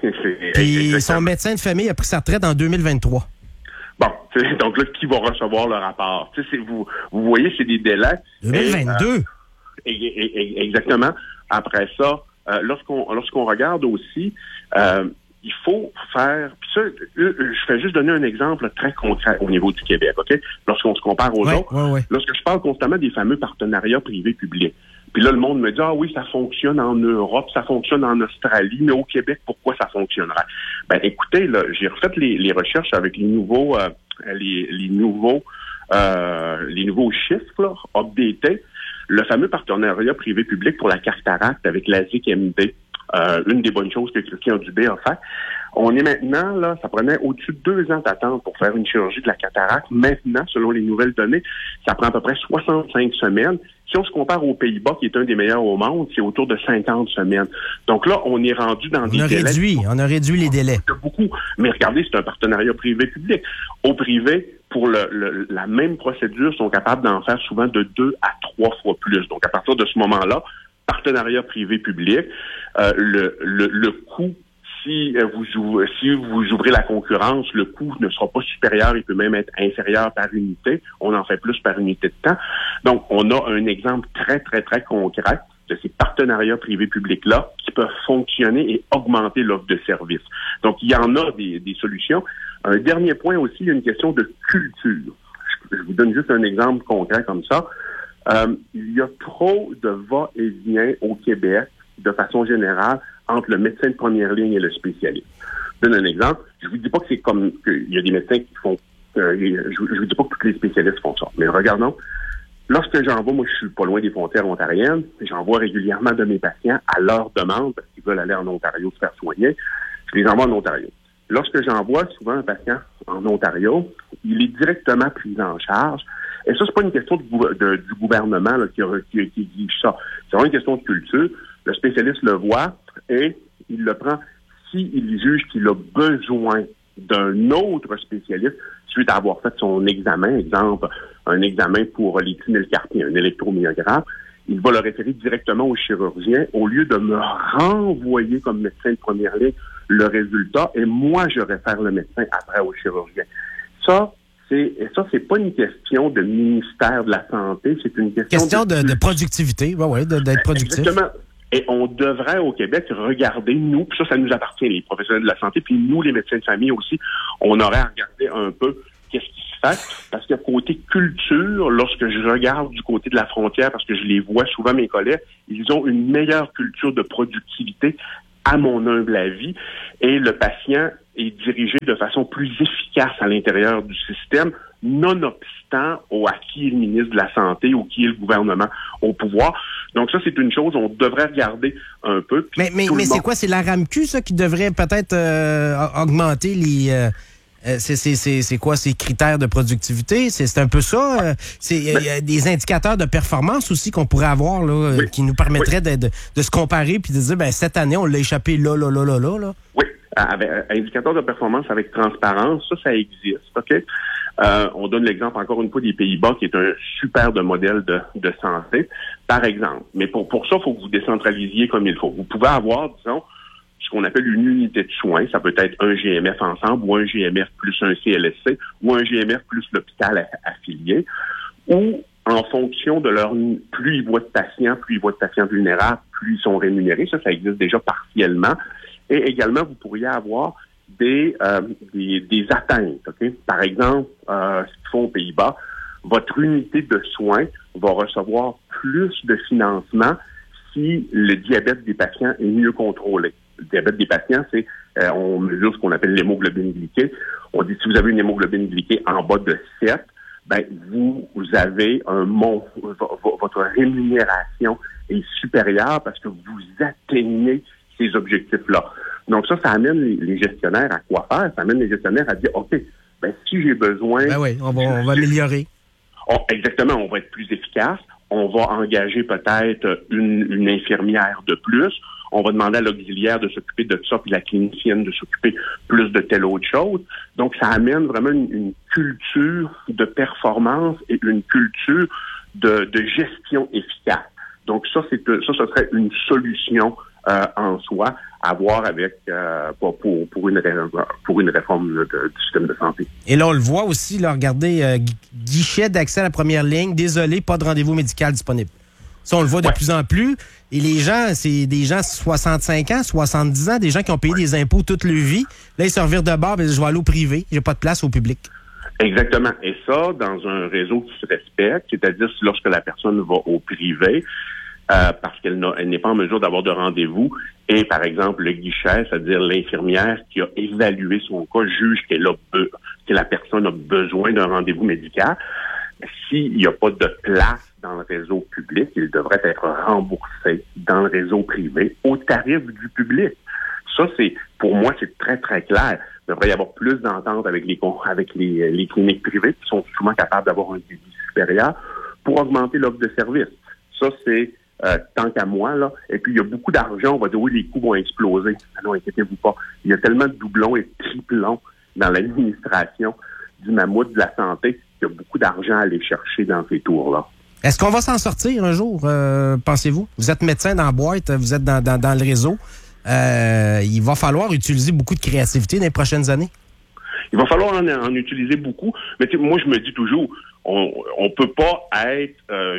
puis son médecin de famille a pris sa retraite en 2023. Bon, donc là, qui va recevoir le rapport? Vous voyez, c'est des délais. 2022? Exactement. Après ça, lorsqu'on regarde aussi, il faut faire... Puis ça, je vais juste donner un exemple très concret au niveau du Québec, OK? Lorsqu'on se compare aux autres, lorsque je parle constamment des fameux partenariats privés-publics, puis là, le monde me dit, ah oui, ça fonctionne en Europe, ça fonctionne en Australie, mais au Québec, pourquoi ça fonctionnerait? Ben, écoutez, là, j'ai refait les recherches avec les nouveaux chiffres, là, updatés. Le fameux partenariat privé-public pour la cataracte avec la ZIC-MD, une des bonnes choses que Christian Dubé a fait. On est maintenant, là, ça prenait au-dessus de 2 ans d'attente pour faire une chirurgie de la cataracte. Maintenant, selon les nouvelles données, ça prend à peu près 65 semaines. Si on se compare aux Pays-Bas, qui est un des meilleurs au monde, c'est autour de 50 semaines. Donc là, on est rendu dans des délais. On a réduit les délais. Beaucoup. Mais regardez, c'est un partenariat privé-public. Au privé, pour la même procédure, sont capables d'en faire souvent de 2 à 3 fois plus. Donc, à partir de ce moment-là, partenariat privé-public, le coût, si vous ouvrez la concurrence, le coût ne sera pas supérieur, il peut même être inférieur par unité. On en fait plus par unité de temps. Donc, on a un exemple très, très, très concret de ces partenariats privés-publics-là qui peuvent fonctionner et augmenter l'offre de services. Donc, il y en a des solutions. Un dernier point aussi, il y a une question de culture. Je vous donne juste un exemple concret comme ça. Il y a trop de va-et-vient au Québec, de façon générale, entre le médecin de première ligne et le spécialiste. Je donne un exemple. Je vous dis pas que c'est comme qu'il y a des médecins qui font... je vous dis pas que tous les spécialistes font ça. Mais regardons. Lorsque j'envoie, moi, je suis pas loin des frontières ontariennes, j'envoie régulièrement de mes patients à leur demande, parce qu'ils veulent aller en Ontario se faire soigner. Je les envoie en Ontario. Lorsque j'envoie souvent un patient en Ontario, il est directement pris en charge. Et ça, c'est pas une question du gouvernement là, qui exige ça. C'est vraiment une question de culture. Le spécialiste le voit et il le prend s'il juge qu'il a besoin d'un autre spécialiste. Si suite à avoir fait son examen, exemple, un examen pour les tinylcarpien, un électromyographe, il va le référer directement au chirurgien au lieu de me renvoyer comme médecin de première ligne le résultat et moi, je réfère le médecin après au chirurgien. Ça, c'est pas une question de ministère de la Santé, c'est une question de productivité, d'être productif. Exactement. Et on devrait, au Québec, regarder, nous, puis ça nous appartient, les professionnels de la santé, puis nous, les médecins de famille aussi, on aurait à regarder un peu qu'est-ce qui se fait, parce que côté culture, lorsque je regarde du côté de la frontière, parce que je les vois souvent, mes collègues, ils ont une meilleure culture de productivité, à mon humble avis, et le patient est dirigé de façon plus efficace à l'intérieur du système, nonobstant à qui est le ministre de la Santé ou qui est le gouvernement au pouvoir. Donc ça, c'est une chose on devrait regarder un peu. Mais c'est quoi? C'est la RAMQ, ça, qui devrait peut-être augmenter les... c'est quoi ces critères de productivité? C'est un peu ça. Il y a des indicateurs de performance aussi qu'on pourrait avoir là, qui nous permettraient de se comparer puis de dire cette année, on l'a échappé là. Oui, avec indicateur de performance avec transparence, ça existe. OK? On donne l'exemple encore une fois des Pays-Bas, qui est un super de modèle de santé, par exemple. Mais pour ça, il faut que vous décentralisiez comme il faut. Vous pouvez avoir, disons, ce qu'on appelle une unité de soins. Ça peut être un GMF ensemble ou un GMF plus un CLSC ou un GMF plus l'hôpital affilié. Ou, en fonction de leur... Plus ils voient de patients vulnérables, plus ils sont rémunérés. Ça existe déjà partiellement. Et également, vous pourriez avoir des atteintes. Okay? Par exemple, ce qu'ils font aux Pays-Bas, votre unité de soins va recevoir plus de financement si le diabète des patients est mieux contrôlé. Le diabète des patients, c'est on mesure ce qu'on appelle l'hémoglobine glyquée. On dit si vous avez une hémoglobine glyquée en bas de 7, vous avez votre rémunération est supérieure parce que vous atteignez ces objectifs-là. Donc ça amène les gestionnaires à quoi faire? Ça amène les gestionnaires à dire, OK, si j'ai besoin... on va améliorer. Exactement, on va être plus efficace. On va engager peut-être une infirmière de plus. On va demander à l'auxiliaire de s'occuper de ça, puis la clinicienne de s'occuper plus de telle autre chose. Donc, ça amène vraiment une culture de performance et une culture de gestion efficace. Donc, ça serait une solution en soi à voir avec pour une réforme du système de santé. Et là, on le voit aussi, là, regardez, guichet d'accès à la première ligne, désolé, pas de rendez-vous médical disponible. Ça, on le voit de plus en plus. Et les gens, c'est des gens 65 ans, 70 ans, des gens qui ont payé des impôts toute leur vie. Là, ils se revirent de bord, je vais aller au privé, j'ai pas de place au public. Exactement. Et ça, dans un réseau qui se respecte, c'est-à-dire lorsque la personne va au privé, parce qu'elle n'est pas en mesure d'avoir de rendez-vous, et par exemple, le guichet, c'est-à-dire l'infirmière qui a évalué son cas, juge que la personne a besoin d'un rendez-vous médical, s'il n'y a pas de place dans le réseau public, il devrait être remboursé dans le réseau privé au tarif du public. Ça, pour moi, c'est très, très clair. Il devrait y avoir plus d'entente avec les cliniques privées qui sont souvent capables d'avoir un débit supérieur pour augmenter l'offre de services. Ça, c'est tant qu'à moi, là. Et puis, il y a beaucoup d'argent. On va dire, oui, les coûts vont exploser. Non, inquiétez-vous pas. Il y a tellement de doublons et de triplons dans l'administration du mammouth de la santé qu'il y a beaucoup d'argent à aller chercher dans ces tours-là. Est-ce qu'on va s'en sortir un jour, pensez-vous? Vous êtes médecin dans la boîte, vous êtes dans le réseau. Il va falloir utiliser beaucoup de créativité dans les prochaines années. Il va falloir en utiliser beaucoup. Mais moi, je me dis toujours, on peut pas être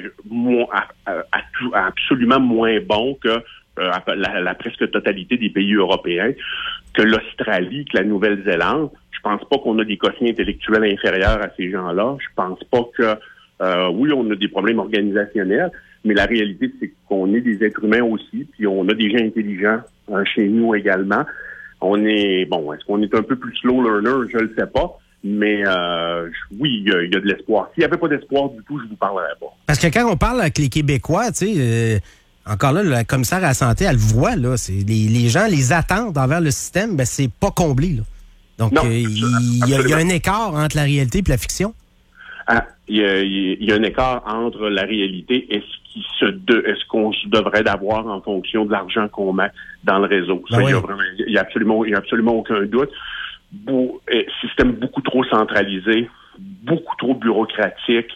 absolument moins bon que la presque totalité des pays européens, que l'Australie, que la Nouvelle-Zélande. Je pense pas qu'on a des quotients intellectuels inférieurs à ces gens-là. Je pense pas que oui, on a des problèmes organisationnels, mais la réalité, c'est qu'on est des êtres humains aussi, puis on a des gens intelligents chez nous également. Est-ce qu'on est un peu plus slow learner? Je le sais pas. Mais oui, il y a de l'espoir. S'il n'y avait pas d'espoir du tout, je vous parlerais pas. Parce que quand on parle avec les Québécois, tu sais, encore là, la commissaire à la santé, elle le voit, là. Les gens, les attentes envers le système, c'est pas comblé, là. Donc, il y a un écart entre la réalité et la fiction. Il y a un écart entre la réalité et ce qu'on devrait d'avoir en fonction de l'argent qu'on met dans le réseau. Ça, il y a absolument aucun doute. système beaucoup trop centralisé, beaucoup trop bureaucratique,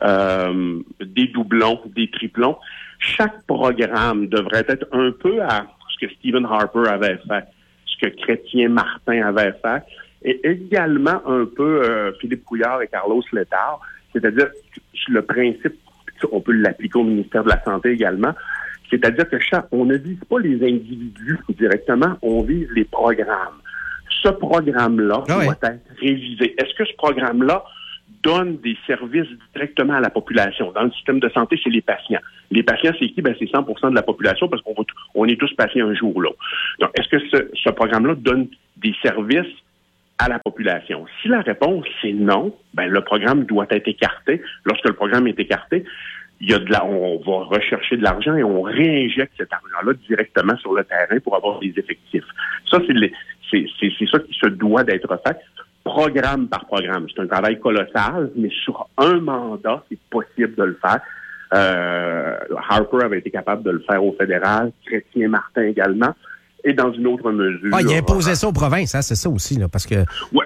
des doublons, des triplons. Chaque programme devrait être un peu à ce que Stephen Harper avait fait, ce que Chrétien Martin avait fait, et également un peu Philippe Couillard et Carlos Letard, c'est-à-dire le principe, on peut l'appliquer au ministère de la Santé également, c'est-à-dire que on ne vise pas les individus directement, on vise les programmes. Ce programme-là doit être révisé. Est-ce que ce programme-là donne des services directement à la population? Dans le système de santé, c'est les patients. Les patients, c'est qui? C'est 100% de la population parce qu'on est tous patients un jour ou l'autre. Donc, est-ce que ce programme-là donne des services à la population? Si la réponse, c'est non, le programme doit être écarté. Lorsque le programme est écarté, on va rechercher de l'argent et on réinjecte cet argent-là directement sur le terrain pour avoir des effectifs. Ça, c'est ça qui se doit d'être fait, programme par programme. C'est un travail colossal, mais sur un mandat, c'est possible de le faire. Harper avait été capable de le faire au fédéral, Chrétien Martin également, et dans une autre mesure. Il imposait ça aux provinces, hein, c'est ça aussi, là, parce que... Oui,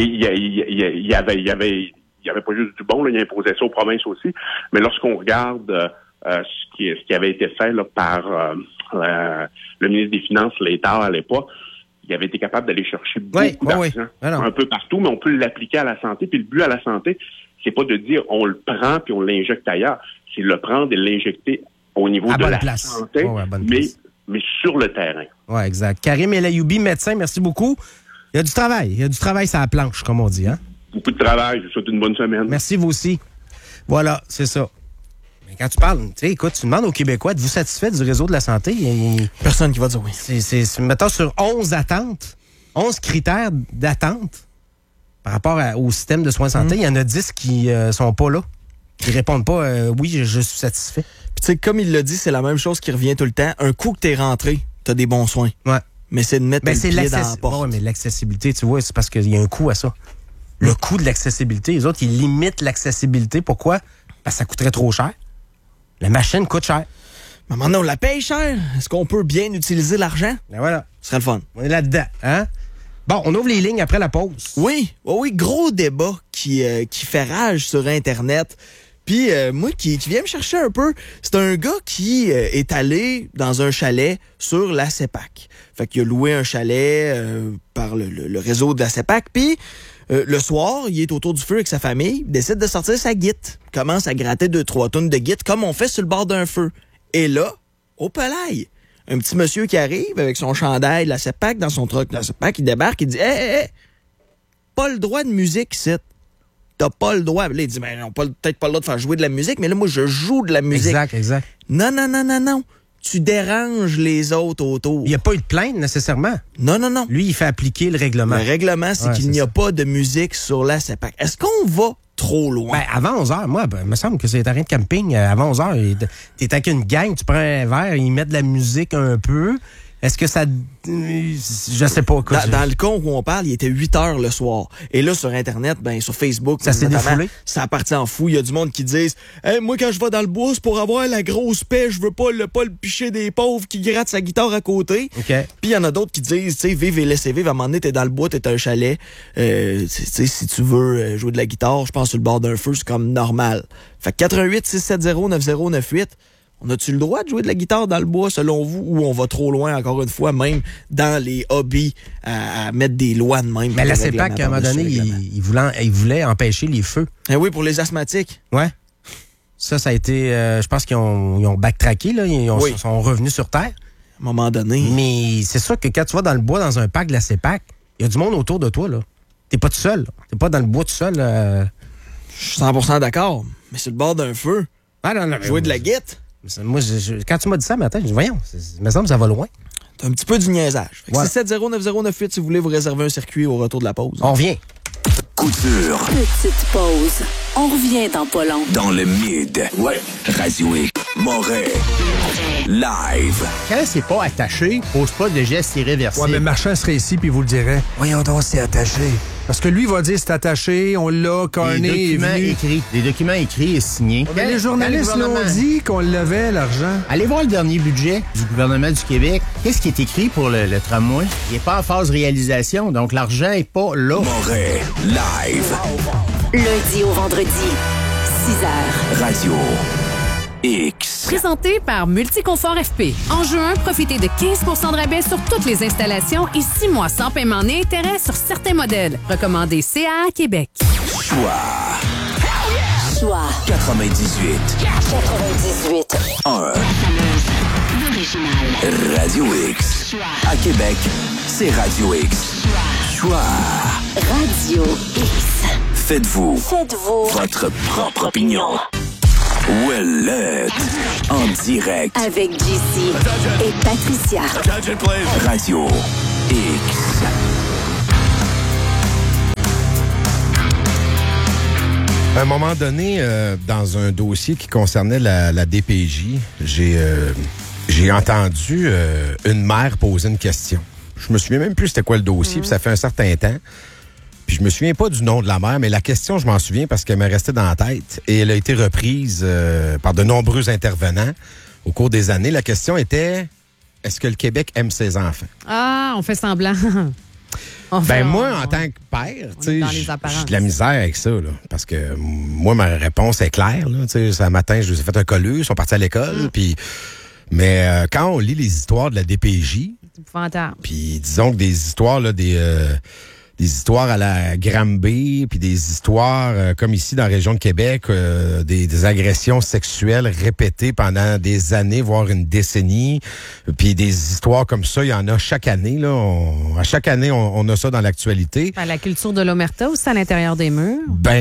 il y avait pas juste du bon, là, il imposait ça aux provinces aussi. Mais lorsqu'on regarde ce qui avait été fait là, par le ministre des Finances, Létard, à l'époque, il avait été capable d'aller chercher beaucoup d'argent un peu partout, mais on peut l'appliquer à la santé. Puis le but à la santé, c'est pas de dire on le prend puis on l'injecte ailleurs. C'est le prendre et l'injecter au niveau de la santé, mais sur le terrain. Oui, exact. Karim El Ayoubi, médecin, merci beaucoup. Il y a du travail. Il y a du travail sur la planche, comme on dit, hein? Beaucoup de travail. Je vous souhaite une bonne semaine. Merci, vous aussi. Voilà, c'est ça. Mais quand tu parles, écoute, tu demandes aux Québécois, êtes-vous satisfait du réseau de la santé? Personne qui va dire oui. Mettons, sur 11 attentes, 11 critères d'attente par rapport au système de soins de santé, il y en a 10 qui sont pas là. Qui répondent pas oui, je suis satisfait. Puis tu sais, comme il l'a dit, c'est la même chose qui revient tout le temps. Un coup que t'es rentré, t'as des bons soins. Ouais. Mais c'est de mettre le pied dans la porte. Ouais, mais l'accessibilité, tu vois, c'est parce qu'il y a un coût à ça. Le coût de l'accessibilité, les autres, ils limitent l'accessibilité. Pourquoi? Parce que ça coûterait trop cher. La machine coûte cher. Mais maintenant, on la paye cher. Est-ce qu'on peut bien utiliser l'argent? Ben voilà. Ce serait le fun. On est là-dedans, hein? Bon, on ouvre les lignes après la pause. Oui, gros débat qui fait rage sur Internet. Puis moi, qui vient me chercher un peu, c'est un gars qui est allé dans un chalet sur la CEPAC. Fait qu'il a loué un chalet par le réseau de la CEPAC. Puis le soir, il est autour du feu avec sa famille, il décide de sortir sa guite. Commence à gratter 2-3 tonnes de guite comme on fait sur le bord d'un feu. Et là, au palaille, un petit monsieur qui arrive avec son chandail de la CEPAC dans son truck de la CEPAC, il débarque, il dit « Hey, pas le droit de musique ici. T'as pas le droit. » Là, il dit « Mais on n'a peut-être pas le droit de faire jouer de la musique, mais là, moi, je joue de la musique. » Exact. Non. Tu déranges les autres autour. Il n'y a pas eu de plainte, nécessairement. Non. Lui, il fait appliquer le règlement. Le règlement, c'est qu'il n'y a pas de musique sur la CEPAC. Est-ce qu'on va trop loin? Avant 11h, moi, il me semble que c'est un terrain de camping. Avant 11h, t'es avec une gang, tu prends un verre, ils mettent de la musique un peu. Est-ce que ça... Je sais pas. Dans le cas où on parle, il était 8h le soir. Et là, sur Internet, sur Facebook, ça s'est défoulé. Ça partit en fou. Il y a du monde qui disent « Hey, moi, quand je vais dans le bois, c'est pour avoir la grosse paix. Je veux pas le picher des pauvres qui grattent sa guitare à côté. Okay. » Puis il y en a d'autres qui disent « Tu sais, vive et laissez vivre. À un moment donné, t'es dans le bois, t'es un chalet. Si tu veux jouer de la guitare, je pense sur le bord d'un feu, c'est comme normal. » Fait que 88-670-9098. On a-tu le droit de jouer de la guitare dans le bois, selon vous, ou on va trop loin, encore une fois, même dans les hobbies, à mettre des lois de même? Mais la CEPAC, à un moment donné, il voulait empêcher les feux. Eh oui, pour les asthmatiques. Ouais. Ça a été... je pense qu'ils ont backtracké, là. Ils sont revenus sur Terre. À un moment donné. Mais c'est sûr que quand tu vas dans le bois, dans un parc de la CEPAC, il y a du monde autour de toi, là. T'es pas tout seul. T'es pas dans le bois tout seul. Je suis 100% d'accord. Mais sur le bord d'un feu, jouer de la guitare. Moi, quand tu m'as dit ça matin, je dis, voyons, il me semble que ça va loin. C'est un petit peu du niaisage. Ouais. 670-9098 si vous voulez vous réserver un circuit au retour de la pause. On revient. Coup dur. Petite pause. On revient dans pas long. Dans le mid. Ouais. Radio X. Moret. Live. Quand c'est pas attaché, pose pas de gestes irréversibles. Ouais, mais Marchand serait ici puis vous le dirait. Voyons donc, c'est attaché. Parce que lui va dire c'est attaché, on l'a, Carney est venu. Des documents écrits et signés. Mais les journalistes l'ont dit qu'on levait l'argent. Allez voir le dernier budget du gouvernement du Québec. Qu'est-ce qui est écrit pour le tramway? Il n'est pas en phase réalisation, donc l'argent n'est pas là. Moret, live. Lundi au vendredi, 6h. Radio X. Présenté par Multiconfort FP. En juin, profitez de 15 de rabais sur toutes les installations et 6 mois sans paiement ni intérêt sur certains modèles. Recommandé CA Québec. Choix 98. 1. Radio X. À Québec, c'est Radio X. Choix. Radio X. Faites-vous votre propre opinion. Ouellette. En direct. Avec JC et Patricia. Radio X. À un moment donné, dans un dossier qui concernait la DPJ, j'ai entendu une mère poser une question. Je me souviens même plus c'était quoi le dossier, puis ça fait un certain temps. Puis je me souviens pas du nom de la mère, mais la question, je m'en souviens parce qu'elle m'est restée dans la tête et elle a été reprise par de nombreux intervenants au cours des années. La question était, est-ce que le Québec aime ses enfants? Ah, on fait semblant. Moi, en tant que père, j'ai de la misère avec ça, là, parce que moi, ma réponse est claire. Là, ce matin, je les ai fait un colleux, ils sont partis à l'école, mais quand on lit les histoires de la DPJ, puis disons que des histoires, là, des histoires à la Granby, puis des histoires comme ici dans la région de Québec, des agressions sexuelles répétées pendant des années, voire une décennie, puis des histoires comme ça, il y en a chaque année. Là, à chaque année, on a ça dans l'actualité. La culture de l'omerta aussi à l'intérieur des murs?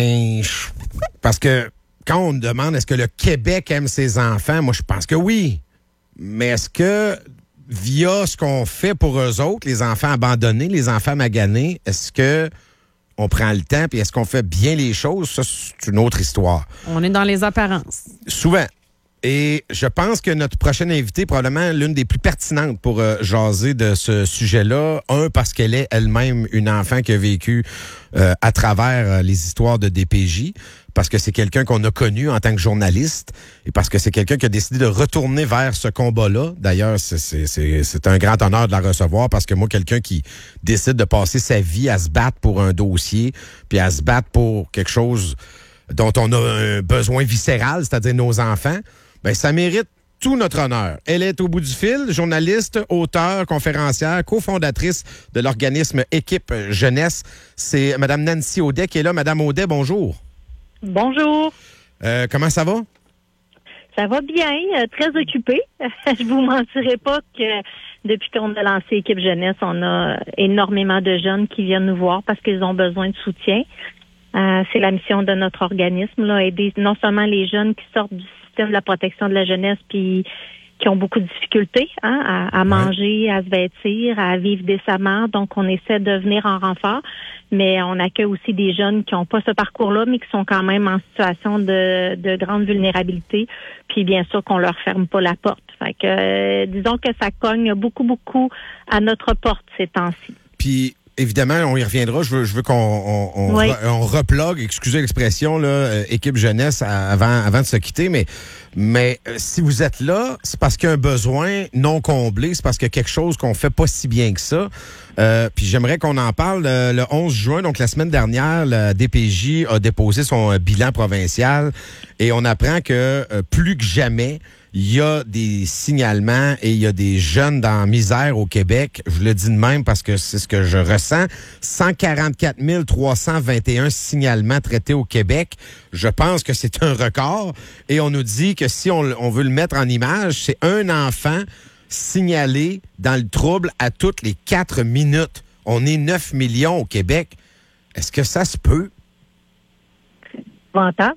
Parce que quand on demande est-ce que le Québec aime ses enfants, moi je pense que oui. Mais est-ce que via ce qu'on fait pour eux autres, les enfants abandonnés, les enfants maganés, est-ce que on prend le temps puis est-ce qu'on fait bien les choses? Ça, c'est une autre histoire. On est dans les apparences. Souvent. Et je pense que notre prochaine invitée, probablement l'une des plus pertinentes pour jaser de ce sujet-là. Parce qu'elle est elle-même une enfant qui a vécu à travers les histoires de DPJ. Parce que c'est quelqu'un qu'on a connu en tant que journaliste et parce que c'est quelqu'un qui a décidé de retourner vers ce combat-là. D'ailleurs, c'est un grand honneur de la recevoir parce que moi, quelqu'un qui décide de passer sa vie à se battre pour un dossier puis à se battre pour quelque chose dont on a un besoin viscéral, c'est-à-dire nos enfants, ça mérite tout notre honneur. Elle est au bout du fil, journaliste, auteure, conférencière, cofondatrice de l'organisme Équipe Jeunesse. C'est Mme Nancy Audet qui est là. Mme Audet, bonjour. Bonjour. Comment ça va? Ça va bien, très occupé. Je vous mentirai pas que depuis qu'on a lancé Équipe Jeunesse, on a énormément de jeunes qui viennent nous voir parce qu'ils ont besoin de soutien. C'est la mission de notre organisme, là, aider non seulement les jeunes qui sortent du système de la protection de la jeunesse puis qui ont beaucoup de difficultés à manger, à se vêtir, à vivre décemment. Donc, on essaie de venir en renfort, mais on accueille aussi des jeunes qui n'ont pas ce parcours-là, mais qui sont quand même en situation de grande vulnérabilité. Puis, bien sûr, qu'on leur ferme pas la porte. Fait que, disons que ça cogne beaucoup, beaucoup à notre porte ces temps-ci. Puis, évidemment, on y reviendra. Je veux qu'on replogue, excusez l'expression, là, Équipe Jeunesse avant de se quitter, mais si vous êtes là, c'est parce qu'il y a un besoin non comblé, c'est parce qu'il y a quelque chose qu'on fait pas si bien que ça. Puis j'aimerais qu'on en parle le 11 juin, donc la semaine dernière, la DPJ a déposé son bilan provincial et on apprend que plus que jamais, il y a des signalements et il y a des jeunes dans la misère au Québec. Je le dis de même parce que c'est ce que je ressens. 144 321 signalements traités au Québec. Je pense que c'est un record. Et on nous dit que si on veut le mettre en image, c'est un enfant signalé dans le trouble à toutes les 4 minutes. On est 9 millions au Québec. Est-ce que ça se peut? Épouvantable.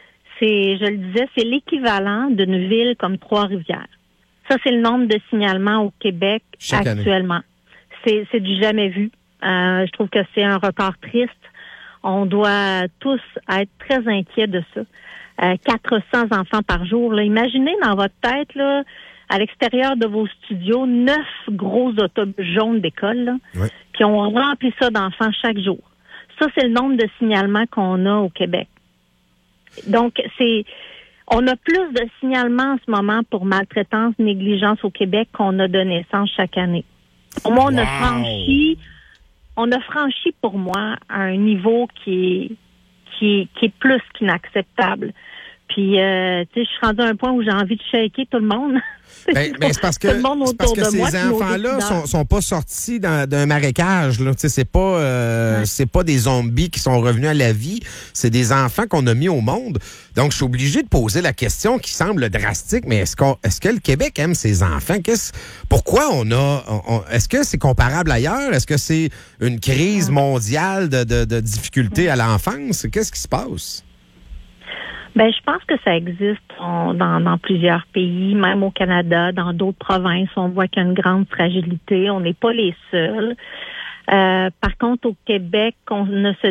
Je le disais, c'est l'équivalent d'une ville comme Trois-Rivières. Ça, c'est le nombre de signalements au Québec chaque actuellement. C'est du jamais vu. Je trouve que c'est un record triste. On doit tous être très inquiets de ça. 400 enfants par jour. Là. Imaginez dans votre tête, là, à l'extérieur de vos studios, 9 gros autobus jaunes d'école, puis on remplit ça d'enfants chaque jour. Ça, c'est le nombre de signalements qu'on a au Québec. Donc, on a plus de signalements en ce moment pour maltraitance, négligence au Québec qu'on a de naissance chaque année. Pour moi, on a franchi pour moi un niveau qui est plus qu'inacceptable. Puis, tu sais, je suis rendue à un point où j'ai envie de shaker tout le monde. Ben, c'est parce que, ces enfants-là sont pas sortis d'un marécage. Là. C'est pas des zombies qui sont revenus à la vie. C'est des enfants qu'on a mis au monde. Donc, je suis obligé de poser la question qui semble drastique, mais est-ce que le Québec aime ses enfants? Pourquoi est-ce que c'est comparable ailleurs? Est-ce que c'est une crise mondiale de difficultés à l'enfance? Qu'est-ce qui se passe? Ben, je pense que ça existe dans plusieurs pays, même au Canada, dans d'autres provinces. On voit qu'il y a une grande fragilité. On n'est pas les seuls. Par contre, au Québec, on ne se